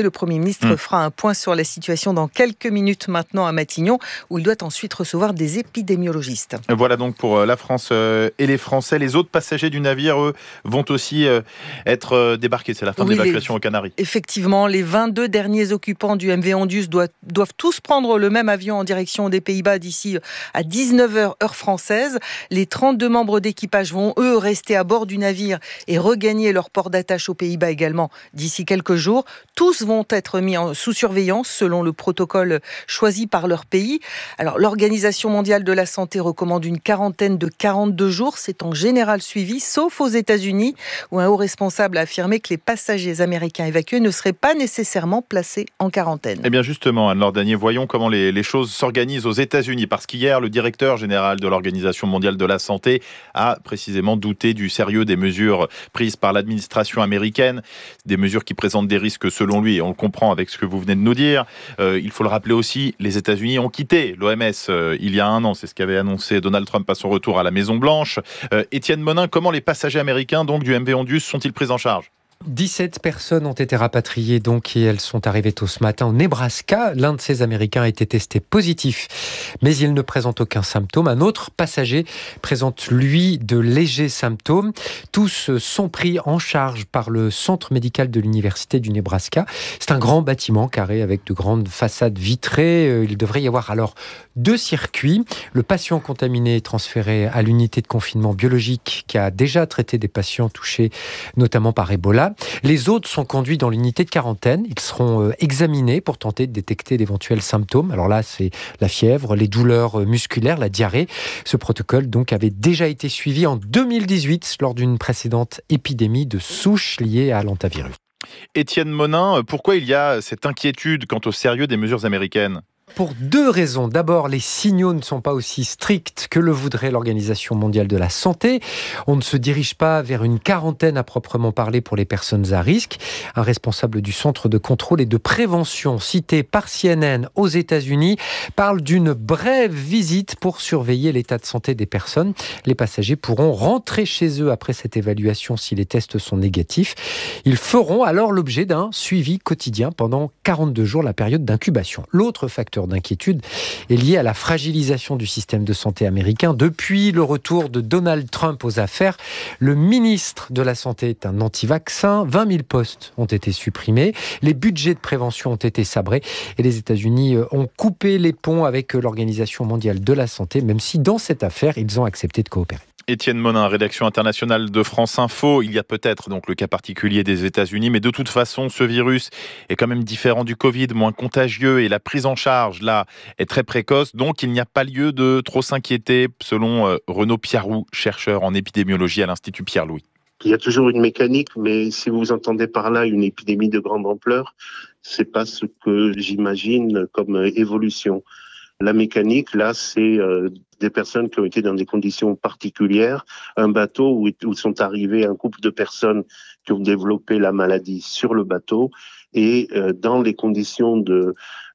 Le Premier ministre fera un point sur la situation dans quelques minutes maintenant à Matignon, où il doit ensuite recevoir des épidémiologistes. Voilà donc pour la France et les Français. Les autres passagers du navire, eux, vont aussi être débarqués. C'est la fin de l'évacuation aux Canaries. Effectivement, les 22 derniers occupants du MV Ondius doivent tous prendre le même avion en direction des Pays-Bas d'ici à 19h heure française. Les 32 membres d'équipage vont, eux, rester à bord du navire et regagner leur port d'attache aux Pays-Bas également d'ici quelques jours. Tous vont être mis sous surveillance selon le protocole choisi par leur pays. Alors, l'Organisation mondiale de la santé recommande une quarantaine de 42 jours. C'est en général suivi, sauf aux États-Unis, où un haut responsable a affirmé que les passagers américains évacués ne seraient pas nécessairement placés en quarantaine. Eh bien justement, Anne-Laure Danier, voyons comment les choses s'organisent aux États-Unis. Parce qu'hier, le directeur général de l'Organisation mondiale de la santé a précisément douté du sérieux des mesures prises par l'administration américaine. Des mesures qui présentent des risques selon lui, et on le comprend avec ce que vous venez de nous dire. Il faut le rappeler aussi, les États-Unis ont quitté l'OMS il y a un an. C'est ce qu'avait annoncé Donald Trump à son retour à la Maison-Blanche. Étienne Monin, comment les passagers américains donc, du MV Ondius sont-ils pris en charge ? 17 personnes ont été rapatriées et elles sont arrivées tôt ce matin au Nebraska. L'un de ces Américains a été testé positif, mais il ne présente aucun symptôme. Un autre passager présente, lui, de légers symptômes. Tous sont pris en charge par le centre médical de l'Université du Nebraska. C'est un grand bâtiment carré avec de grandes façades vitrées. Il devrait y avoir alors 2 circuits. Le patient contaminé est transféré à l'unité de confinement biologique qui a déjà traité des patients touchés notamment par Ebola. Les autres sont conduits dans l'unité de quarantaine. Ils seront examinés pour tenter de détecter d'éventuels symptômes. Alors là, c'est la fièvre, les douleurs musculaires, la diarrhée. Ce protocole donc avait déjà été suivi en 2018 lors d'une précédente épidémie de souche liée à l'hantavirus. Étienne Monin, pourquoi il y a cette inquiétude quant au sérieux des mesures américaines ? Pour 2 raisons. D'abord, les signaux ne sont pas aussi stricts que le voudrait l'Organisation mondiale de la santé. On ne se dirige pas vers une quarantaine à proprement parler pour les personnes à risque. Un responsable du centre de contrôle et de prévention cité par CNN aux États-Unis parle d'une brève visite pour surveiller l'état de santé des personnes. Les passagers pourront rentrer chez eux après cette évaluation si les tests sont négatifs. Ils feront alors l'objet d'un suivi quotidien pendant 42 jours, la période d'incubation. L'autre facteur d'inquiétude est lié à la fragilisation du système de santé américain. Depuis le retour de Donald Trump aux affaires, le ministre de la Santé est un anti-vaccin. 20 000 postes ont été supprimés. Les budgets de prévention ont été sabrés. Et les États-Unis ont coupé les ponts avec l'Organisation mondiale de la santé, même si dans cette affaire, ils ont accepté de coopérer. Étienne Monin, rédaction internationale de France Info. Il y a peut-être donc le cas particulier des États-Unis, mais de toute façon, ce virus est quand même différent du Covid, moins contagieux et la prise en charge, là, est très précoce. Donc, il n'y a pas lieu de trop s'inquiéter, selon Renaud Piarou, chercheur en épidémiologie à l'Institut Pierre-Louis. Il y a toujours une mécanique, mais si vous entendez par là une épidémie de grande ampleur, c'est pas ce que j'imagine comme évolution. La mécanique, là, c'est des personnes qui ont été dans des conditions particulières, un bateau où sont arrivés un couple de personnes qui ont développé la maladie sur le bateau et dans les conditions de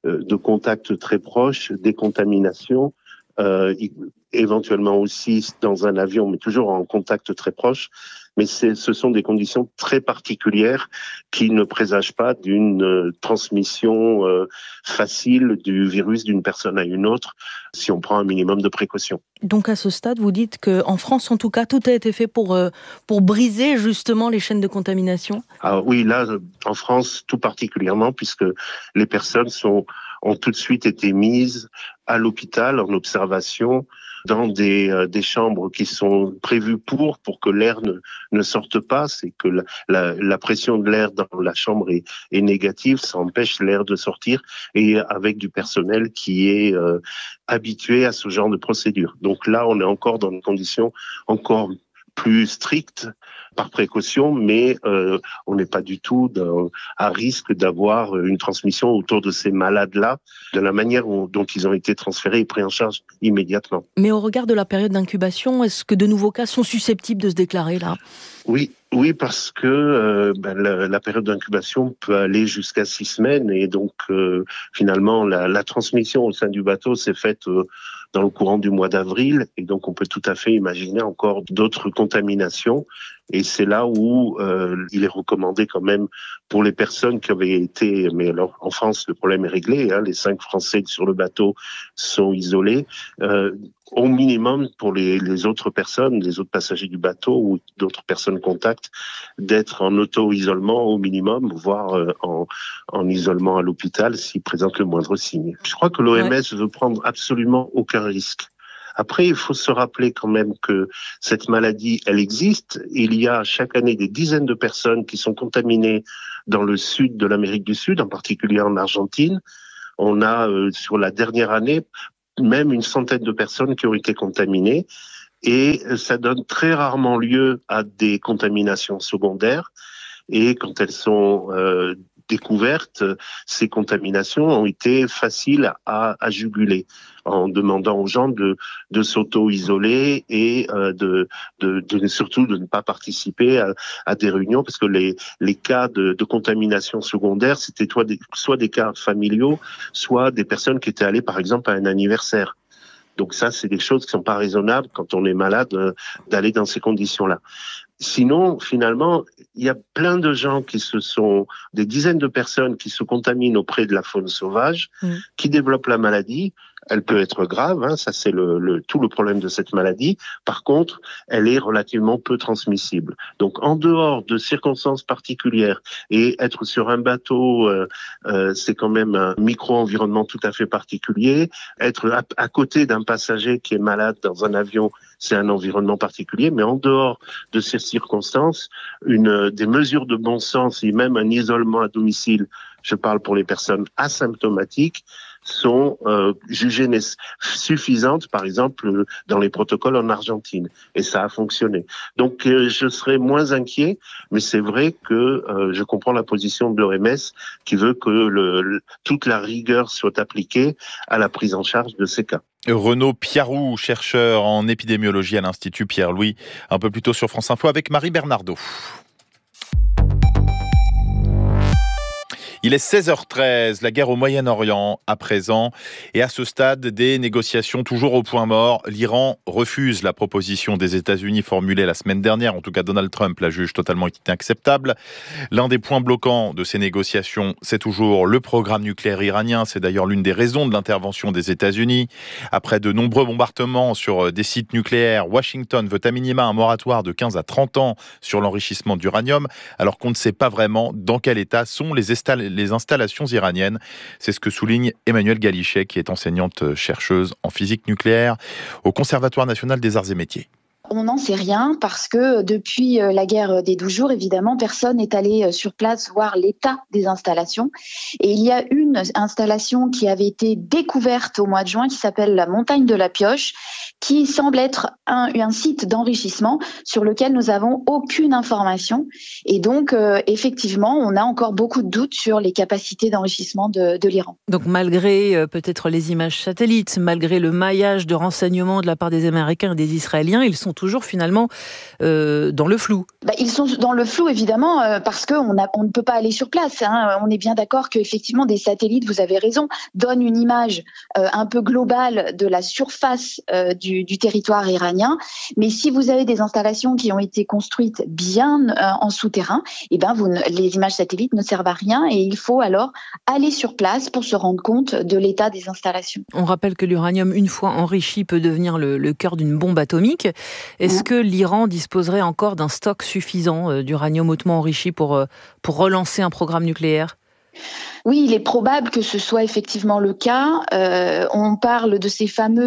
contact très proches, des contaminations, éventuellement aussi dans un avion, mais toujours en contact très proche. Mais ce sont des conditions très particulières qui ne présagent pas d'une transmission facile du virus d'une personne à une autre si on prend un minimum de précautions. Donc à ce stade, vous dites qu'en France, en tout cas, tout a été fait pour briser justement les chaînes de contamination ? Ah oui, là, en France, tout particulièrement, puisque les personnes ont tout de suite été mises à l'hôpital en observation dans des chambres qui sont prévues pour que l'air ne sorte pas. C'est que la pression de l'air dans la chambre est négative, ça empêche l'air de sortir, et avec du personnel qui est habitué à ce genre de procédure. Donc là, on est encore dans des conditions encore plus strictes par précaution, mais on n'est pas du tout à risque d'avoir une transmission autour de ces malades-là, de la manière dont ils ont été transférés et pris en charge immédiatement. Mais au regard de la période d'incubation, est-ce que de nouveaux cas sont susceptibles de se déclarer là ? Oui, Oui, parce que la période d'incubation peut aller jusqu'à 6 semaines et donc finalement la transmission au sein du bateau s'est faite dans le courant du mois d'avril et donc on peut tout à fait imaginer encore d'autres contaminations et c'est là où il est recommandé quand même pour les personnes qui avaient été, mais alors en France le problème est réglé, les 5 Français sur le bateau sont isolés. Au minimum pour les autres personnes, les autres passagers du bateau ou d'autres personnes contacts, d'être en auto-isolement au minimum, voire en isolement à l'hôpital s'ils présentent le moindre signe. Je crois que l'OMS veut prendre absolument aucun risque. Après, il faut se rappeler quand même que cette maladie, elle existe. Il y a chaque année des dizaines de personnes qui sont contaminées dans le sud de l'Amérique du Sud, en particulier en Argentine. On a, sur la dernière année, même une centaine de personnes qui ont été contaminées et ça donne très rarement lieu à des contaminations secondaires et quand elles sont découvertes, ces contaminations ont été faciles à juguler en demandant aux gens de s'auto-isoler et surtout de ne pas participer à des réunions parce que les cas de contamination secondaire, c'était soit des cas familiaux, soit des personnes qui étaient allées par exemple à un anniversaire. Donc ça, c'est des choses qui sont pas raisonnables quand on est malade d'aller dans ces conditions-là. Sinon, finalement, il y a plein de gens des dizaines de personnes qui se contaminent auprès de la faune sauvage, qui développent la maladie. Elle peut être grave, ça c'est tout le problème de cette maladie. Par contre, elle est relativement peu transmissible. Donc, en dehors de circonstances particulières et être sur un bateau, c'est quand même un micro-environnement tout à fait particulier. Être à côté d'un passager qui est malade dans un avion, c'est un environnement particulier. Mais en dehors de ces circonstances, des mesures de bon sens et même un isolement à domicile, je parle pour les personnes asymptomatiques, sont jugées suffisantes, par exemple, dans les protocoles en Argentine. Et ça a fonctionné. Donc, je serais moins inquiet, mais c'est vrai que je comprends la position de l'OMS qui veut que toute la rigueur soit appliquée à la prise en charge de ces cas. Renaud Piarou, chercheur en épidémiologie à l'Institut Pierre-Louis, un peu plus tôt sur France Info avec Marie Bernardo. Il est 16h13, la guerre au Moyen-Orient à présent. Et à ce stade, des négociations toujours au point mort. L'Iran refuse la proposition des États-Unis formulée la semaine dernière. En tout cas, Donald Trump la juge totalement inacceptable. L'un des points bloquants de ces négociations, c'est toujours le programme nucléaire iranien. C'est d'ailleurs l'une des raisons de l'intervention des États-Unis. Après de nombreux bombardements sur des sites nucléaires, Washington veut à minima un moratoire de 15 à 30 ans sur l'enrichissement d'uranium, alors qu'on ne sait pas vraiment dans quel état sont les installations iraniennes. C'est ce que souligne Emmanuelle Galichet, qui est enseignante-chercheuse en physique nucléaire au Conservatoire national des arts et métiers. On n'en sait rien parce que depuis la guerre des 12 jours, évidemment, personne n'est allé sur place voir l'état des installations. Et il y a une installation qui avait été découverte au mois de juin qui s'appelle la montagne de la Pioche, qui semble être un site d'enrichissement sur lequel nous n'avons aucune information. Et donc, effectivement, on a encore beaucoup de doutes sur les capacités d'enrichissement de l'Iran. Donc, malgré peut-être les images satellites, malgré le maillage de renseignements de la part des Américains et des Israéliens, ils sont toujours finalement dans le flou. Ils sont dans le flou, évidemment, parce qu'on ne peut pas aller sur place. On est bien d'accord qu'effectivement, des satellites, vous avez raison, donnent une image un peu globale de la surface du territoire iranien. Mais si vous avez des installations qui ont été construites bien en souterrain, les images satellites ne servent à rien et il faut alors aller sur place pour se rendre compte de l'état des installations. On rappelle que l'uranium, une fois enrichi, peut devenir le cœur d'une bombe atomique. Est-ce que l'Iran disposerait encore d'un stock suffisant d'uranium hautement enrichi pour relancer un programme nucléaire ? Oui, il est probable que ce soit effectivement le cas. On parle de ces fameux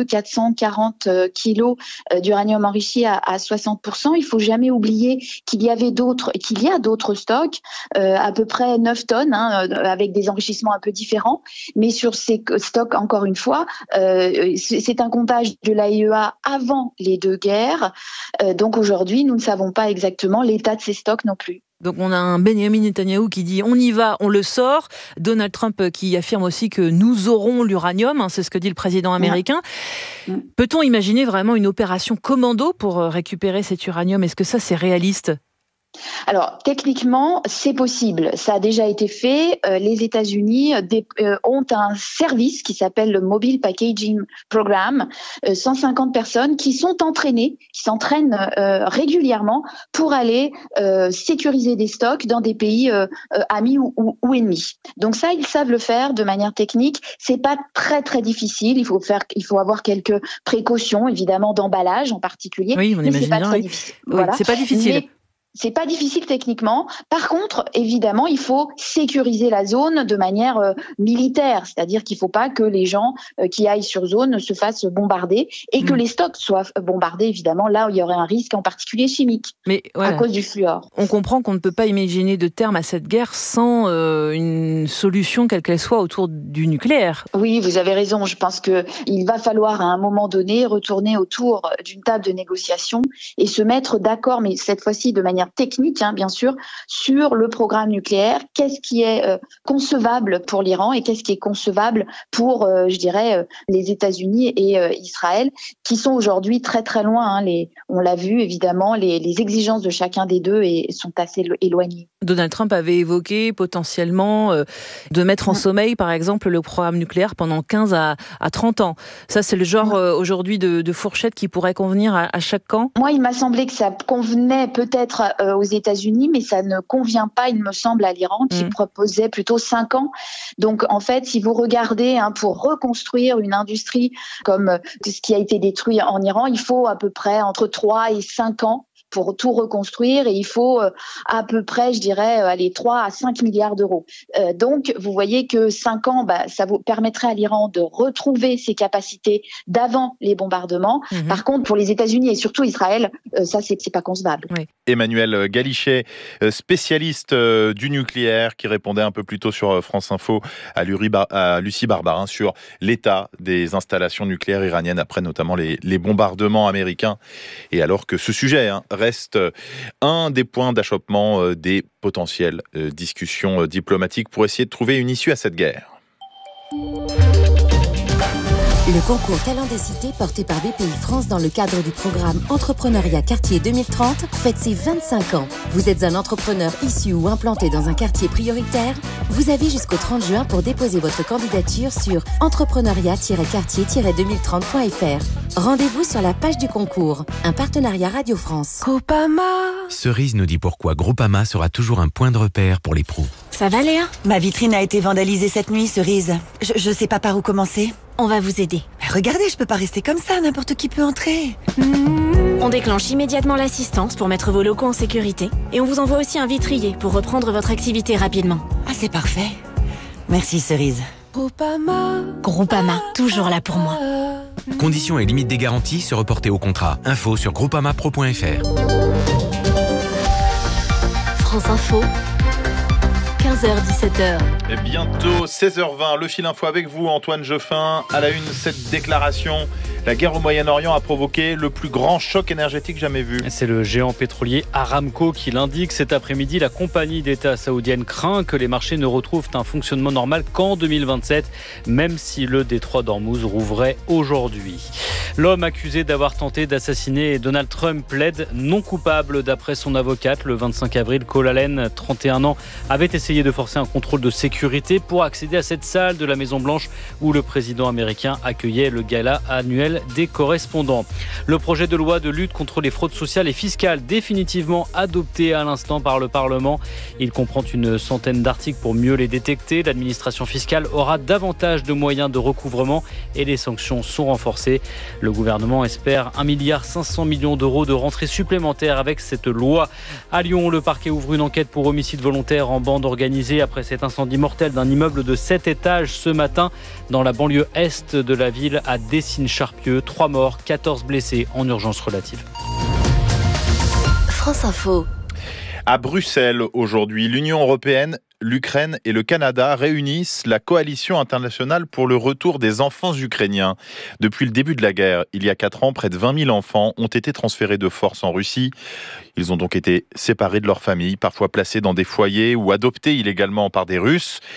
440 kilos d'uranium enrichi à 60%. Il faut jamais oublier qu'il y a d'autres stocks, à peu près 9 tonnes, avec des enrichissements un peu différents. Mais sur ces stocks, encore une fois, c'est un comptage de l'AIEA avant les deux guerres. Donc aujourd'hui, nous ne savons pas exactement l'état de ces stocks non plus. Donc on a un Benjamin Netanyahou qui dit on y va, on le sort. Donald Trump qui affirme aussi que nous aurons l'uranium, c'est ce que dit le président américain. Peut-on imaginer vraiment une opération commando pour récupérer cet uranium ? Est-ce que ça c'est réaliste ? Alors, techniquement, c'est possible. Ça a déjà été fait. Les États-Unis ont un service qui s'appelle le Mobile Packaging Program. 150 personnes qui s'entraînent régulièrement pour aller sécuriser des stocks dans des pays amis ou ennemis. Donc ça, ils savent le faire de manière technique. C'est pas très très difficile. Il faut avoir quelques précautions, évidemment, d'emballage en particulier. Oui, on imagine bien. Très difficile. Voilà. Oui, c'est pas difficile. C'est pas difficile techniquement. Par contre, évidemment, il faut sécuriser la zone de manière militaire, c'est-à-dire qu'il faut pas que les gens qui aillent sur zone se fassent bombarder et que les stocks soient bombardés, évidemment, là où il y aurait un risque, en particulier chimique, à cause du fluor. On comprend qu'on ne peut pas imaginer de terme à cette guerre sans une solution, quelle qu'elle soit, autour du nucléaire. Oui, vous avez raison. Je pense qu'il va falloir, à un moment donné, retourner autour d'une table de négociation et se mettre d'accord, mais cette fois-ci de manière technique, bien sûr, sur le programme nucléaire. Qu'est-ce qui est concevable pour l'Iran et qu'est-ce qui est concevable pour, les États-Unis et Israël, qui sont aujourd'hui très très loin. On l'a vu, évidemment, les exigences de chacun des deux sont assez éloignées. Donald Trump avait évoqué potentiellement de mettre en sommeil, par exemple, le programme nucléaire pendant 15 à 30 ans. Ça, c'est le genre aujourd'hui de fourchette qui pourrait convenir à chaque camp. Moi, il m'a semblé que ça convenait peut-être aux États-Unis, mais ça ne convient pas, il me semble, à l'Iran, qui proposait plutôt 5 ans. Donc, en fait, si vous regardez, pour reconstruire une industrie comme ce qui a été détruit en Iran, il faut à peu près entre 3 et 5 ans pour tout reconstruire et il faut à peu près, 3 à 5 milliards d'euros. Donc, vous voyez que 5 ans, ça vous permettrait à l'Iran de retrouver ses capacités d'avant les bombardements. Par contre, pour les États-Unis et surtout Israël, ça, c'est pas concevable. Oui. Emmanuel Galichet, spécialiste du nucléaire, qui répondait un peu plus tôt sur France Info à Lucie Barbarin sur l'état des installations nucléaires iraniennes après notamment les bombardements américains. Et alors que ce sujet reste un des points d'achoppement des potentielles discussions diplomatiques pour essayer de trouver une issue à cette guerre. Le concours Talent des Cités porté par BPI France dans le cadre du programme Entrepreneuriat Quartier 2030 fête ses 25 ans. Vous êtes un entrepreneur issu ou implanté dans un quartier prioritaire? Vous avez jusqu'au 30 juin pour déposer votre candidature sur entrepreneuriat-quartier-2030.fr. Rendez-vous sur la page du concours. Un partenariat Radio France. Groupama. Cerise nous dit pourquoi Groupama sera toujours un point de repère pour les pros. Ça va, Léa? Ma vitrine a été vandalisée cette nuit, Cerise. Je sais pas par où commencer. On va vous aider. Regardez, je peux pas rester comme ça, n'importe qui peut entrer. On déclenche immédiatement l'assistance pour mettre vos locaux en sécurité. Et on vous envoie aussi un vitrier pour reprendre votre activité rapidement. Ah, c'est parfait. Merci, Cerise. Groupama, toujours là pour moi. Conditions et limites des garanties se reporter au contrat. Info sur groupamapro.fr. France Info. 15h-17h. Et bientôt 16h20, le fil info avec vous, Antoine Geoffin. À la une, cette déclaration. La guerre au Moyen-Orient a provoqué le plus grand choc énergétique jamais vu. C'est le géant pétrolier Aramco qui l'indique. Cet après-midi, la compagnie d'État saoudienne craint que les marchés ne retrouvent un fonctionnement normal qu'en 2027, même si le détroit d'Ormuz rouvrait aujourd'hui. L'homme accusé d'avoir tenté d'assassiner Donald Trump plaide non coupable d'après son avocate. Le 25 avril, Cole Allen, 31 ans, avait essayé de forcer un contrôle de sécurité pour accéder à cette salle de la Maison-Blanche où le président américain accueillait le gala annuel des correspondants. Le projet de loi de lutte contre les fraudes sociales et fiscales définitivement adopté à l'instant par le Parlement. Il comprend une centaine d'articles pour mieux les détecter. L'administration fiscale aura davantage de moyens de recouvrement et les sanctions sont renforcées. Le gouvernement espère 1,5 milliard d'euros de rentrées supplémentaires avec cette loi. À Lyon, le parquet ouvre une enquête pour homicide volontaire en bande organisée après cet incendie mortel d'un immeuble de 7 étages ce matin dans la banlieue est de la ville à Dessines-Charpieu. 3 morts, 14 blessés en urgence relative. France Info. À Bruxelles, aujourd'hui, l'Union européenne, l'Ukraine et le Canada réunissent la coalition internationale pour le retour des enfants ukrainiens. Depuis le début de la guerre, il y a 4 ans, près de 20 000 enfants ont été transférés de force en Russie. Ils ont donc été séparés de leur famille, parfois placés dans des foyers ou adoptés illégalement par des Russes.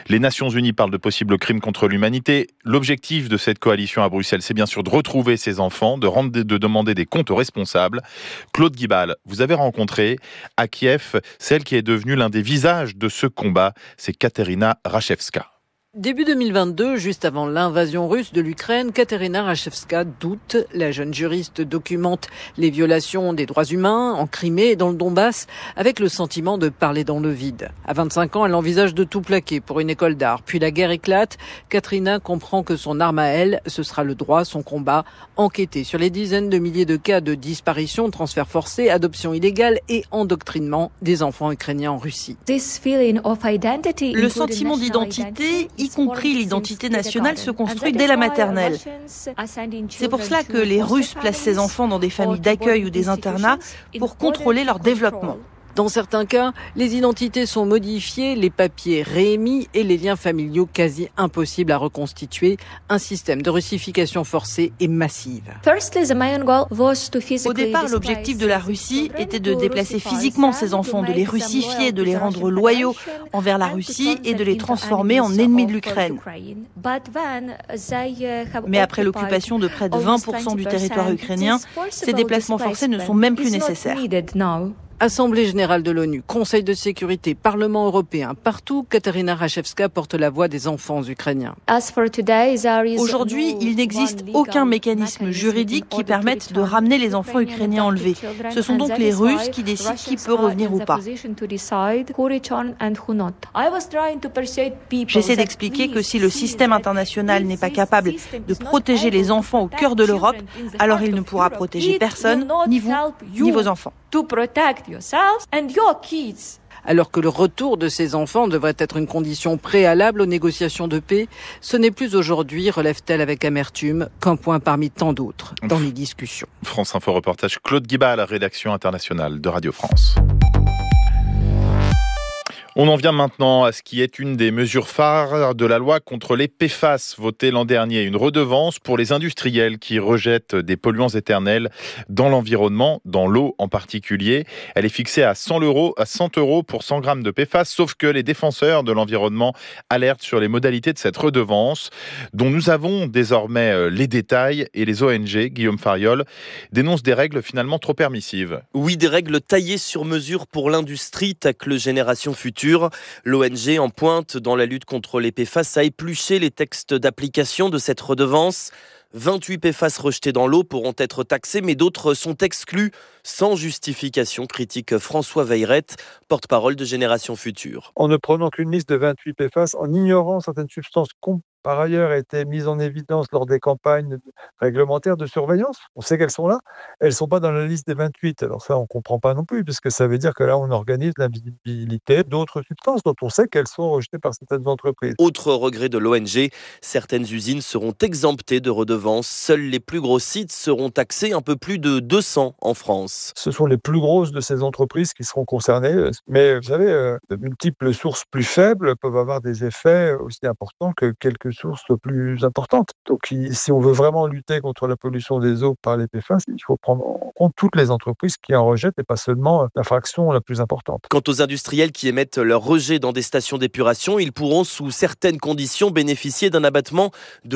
Les Nations Unies parlent de possibles crimes contre l'humanité. L'objectif de cette coalition à Bruxelles, c'est bien sûr de retrouver ces enfants, de demander des comptes aux responsables. Claude Guibal, vous avez rencontré à Kiev celle qui est devenue l'un des visages de ce combat, c'est Katerina Rachevska. Début 2022, juste avant l'invasion russe de l'Ukraine, Katerina Rachevska doute. La jeune juriste documente les violations des droits humains en Crimée et dans le Donbass avec le sentiment de parler dans le vide. À 25 ans, elle envisage de tout plaquer pour une école d'art. Puis la guerre éclate. Katerina comprend que son arme à elle, ce sera le droit, son combat, enquêter sur les dizaines de milliers de cas de disparition, transferts forcés, adoption illégale et endoctrinement des enfants ukrainiens en Russie. Le sentiment d'identité, y compris l'identité nationale, se construit dès la maternelle. C'est pour cela que les Russes placent ces enfants dans des familles d'accueil ou des internats pour contrôler leur développement. Dans certains cas, les identités sont modifiées, les papiers réémis et les liens familiaux quasi impossibles à reconstituer. Un système de russification forcée et massive. Au départ, l'objectif de la Russie était de déplacer physiquement ces enfants, de les russifier, de les rendre loyaux envers la Russie et de les transformer en ennemis de l'Ukraine. Mais après l'occupation de près de 20% du territoire ukrainien, ces déplacements forcés ne sont même plus nécessaires. Assemblée générale de l'ONU, Conseil de sécurité, Parlement européen, partout, Katerina Rachevska porte la voix des enfants ukrainiens. Aujourd'hui, il n'existe aucun mécanisme juridique qui permette de ramener les enfants ukrainiens enlevés. Ce sont donc les Russes qui décident qui peut revenir ou pas. J'essaie d'expliquer que si le système international n'est pas capable de protéger les enfants au cœur de l'Europe, alors il ne pourra protéger personne, ni vous, ni vos enfants. Alors que le retour de ces enfants devrait être une condition préalable aux négociations de paix, ce n'est plus aujourd'hui, relève-t-elle avec amertume, qu'un point parmi tant d'autres dans les discussions. France Info reportage Claude Guibal, rédaction internationale de Radio France. On en vient maintenant à ce qui est une des mesures phares de la loi contre les PFAS votée l'an dernier. Une redevance pour les industriels qui rejettent des polluants éternels dans l'environnement, dans l'eau en particulier. Elle est fixée à 100 € pour 100 grammes de PFAS, sauf que les défenseurs de l'environnement alertent sur les modalités de cette redevance, dont nous avons désormais les détails, et les ONG, Guillaume Fariol, dénoncent des règles finalement trop permissives. Oui, des règles taillées sur mesure pour l'industrie, tacle Génération Future. L'ONG en pointe dans la lutte contre les PFAS a épluché les textes d'application de cette redevance. 28 PFAS rejetés dans l'eau pourront être taxés, mais d'autres sont exclus sans justification, critique François Veyrette, porte-parole de Génération Future. En ne prenant qu'une liste de 28 PFAS, en ignorant certaines substances par ailleurs été mises en évidence lors des campagnes réglementaires de surveillance. On sait qu'elles sont là. Elles ne sont pas dans la liste des 28. Alors ça, on ne comprend pas non plus, puisque ça veut dire que là, on organise l'invisibilité d'autres substances dont on sait qu'elles sont rejetées par certaines entreprises. Autre regret de l'ONG, certaines usines seront exemptées de redevances. Seuls les plus gros sites seront taxés, un peu plus de 200 en France. Ce sont les plus grosses de ces entreprises qui seront concernées. Mais vous savez, de multiples sources plus faibles peuvent avoir des effets aussi importants que quelques sources plus importantes. Donc, si on veut vraiment lutter contre la pollution des eaux par les PFAS, il faut prendre en compte toutes les entreprises qui en rejettent et pas seulement la fraction la plus importante. Quant aux industriels qui émettent leurs rejets dans des stations d'épuration, ils pourront, sous certaines conditions, bénéficier d'un abattement de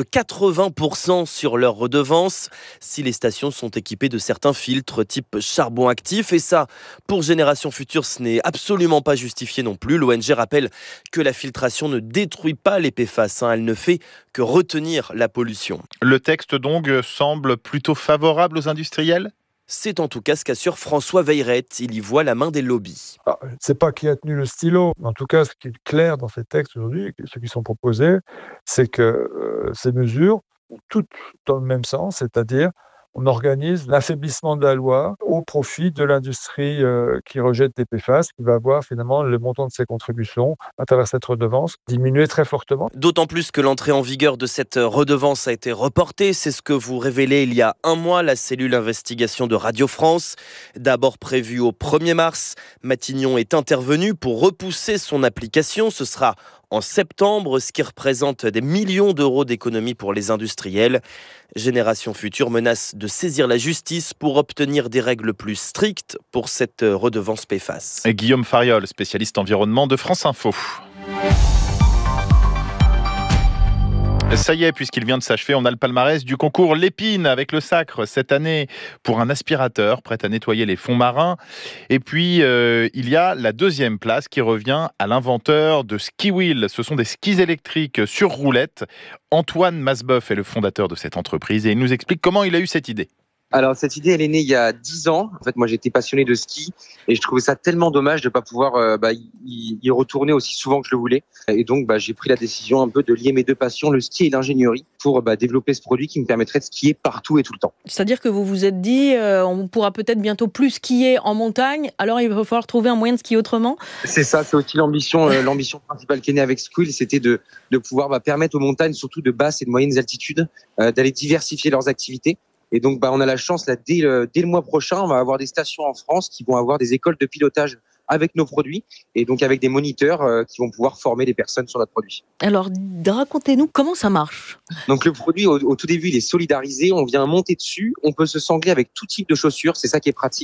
80% sur leur redevance si les stations sont équipées de certains filtres type charbon actif. Et ça, pour Génération Future, ce n'est absolument pas justifié non plus. L'ONG rappelle que la filtration ne détruit pas les PFAS, elle ne fait que retenir la pollution. Le texte donc semble plutôt favorable aux industriels ? C'est en tout cas ce qu'assure François Veyrette. Il y voit la main des lobbies. Je ne sais pas qui a tenu le stylo. En tout cas, ce qui est clair dans ces textes aujourd'hui, ceux qui sont proposés, c'est que ces mesures ont toutes dans le même sens, c'est-à-dire on organise l'affaiblissement de la loi au profit de l'industrie qui rejette des PFAS, qui va voir finalement le montant de ses contributions à travers cette redevance diminuer très fortement. D'autant plus que l'entrée en vigueur de cette redevance a été reportée. C'est ce que vous révélez il y a un mois, la cellule investigation de Radio France. D'abord prévue au 1er mars, Matignon est intervenu pour repousser son application. Ce sera en septembre, ce qui représente des millions d'euros d'économies pour les industriels. Génération Future menace de saisir la justice pour obtenir des règles plus strictes pour cette redevance PFAS. Et Guillaume Fariol, spécialiste environnement de France Info. Ça y est, puisqu'il vient de s'achever, on a le palmarès du concours Lépine avec le Sacre cette année pour un aspirateur prêt à nettoyer les fonds marins. Et puis, il y a la deuxième place qui revient à l'inventeur de Ski Wheel. Ce sont des skis électriques sur roulette. Antoine Masboeuf est le fondateur de cette entreprise et il nous explique comment il a eu cette idée. Alors cette idée, elle est née il y a 10 ans. En fait, moi j'étais passionné de ski et je trouvais ça tellement dommage de ne pas pouvoir y retourner aussi souvent que je le voulais. Et donc j'ai pris la décision un peu de lier mes deux passions, le ski et l'ingénierie, pour développer ce produit qui me permettrait de skier partout et tout le temps. C'est-à-dire que vous vous êtes dit, on pourra peut-être bientôt plus skier en montagne, alors il va falloir trouver un moyen de skier autrement. C'est ça, c'est aussi l'ambition principale qui est née avec Ski Wheel, c'était de pouvoir permettre aux montagnes, surtout de basses et de moyennes altitudes, d'aller diversifier leurs activités. Et donc, on a la chance, là, dès le mois prochain, on va avoir des stations en France qui vont avoir des écoles de pilotage avec nos produits et donc avec des moniteurs qui vont pouvoir former les personnes sur notre produit. Alors, racontez-nous comment ça marche. Donc, le produit, au tout début, il est solidarisé. On vient monter dessus. On peut se sangler avec tout type de chaussures. C'est ça qui est pratique.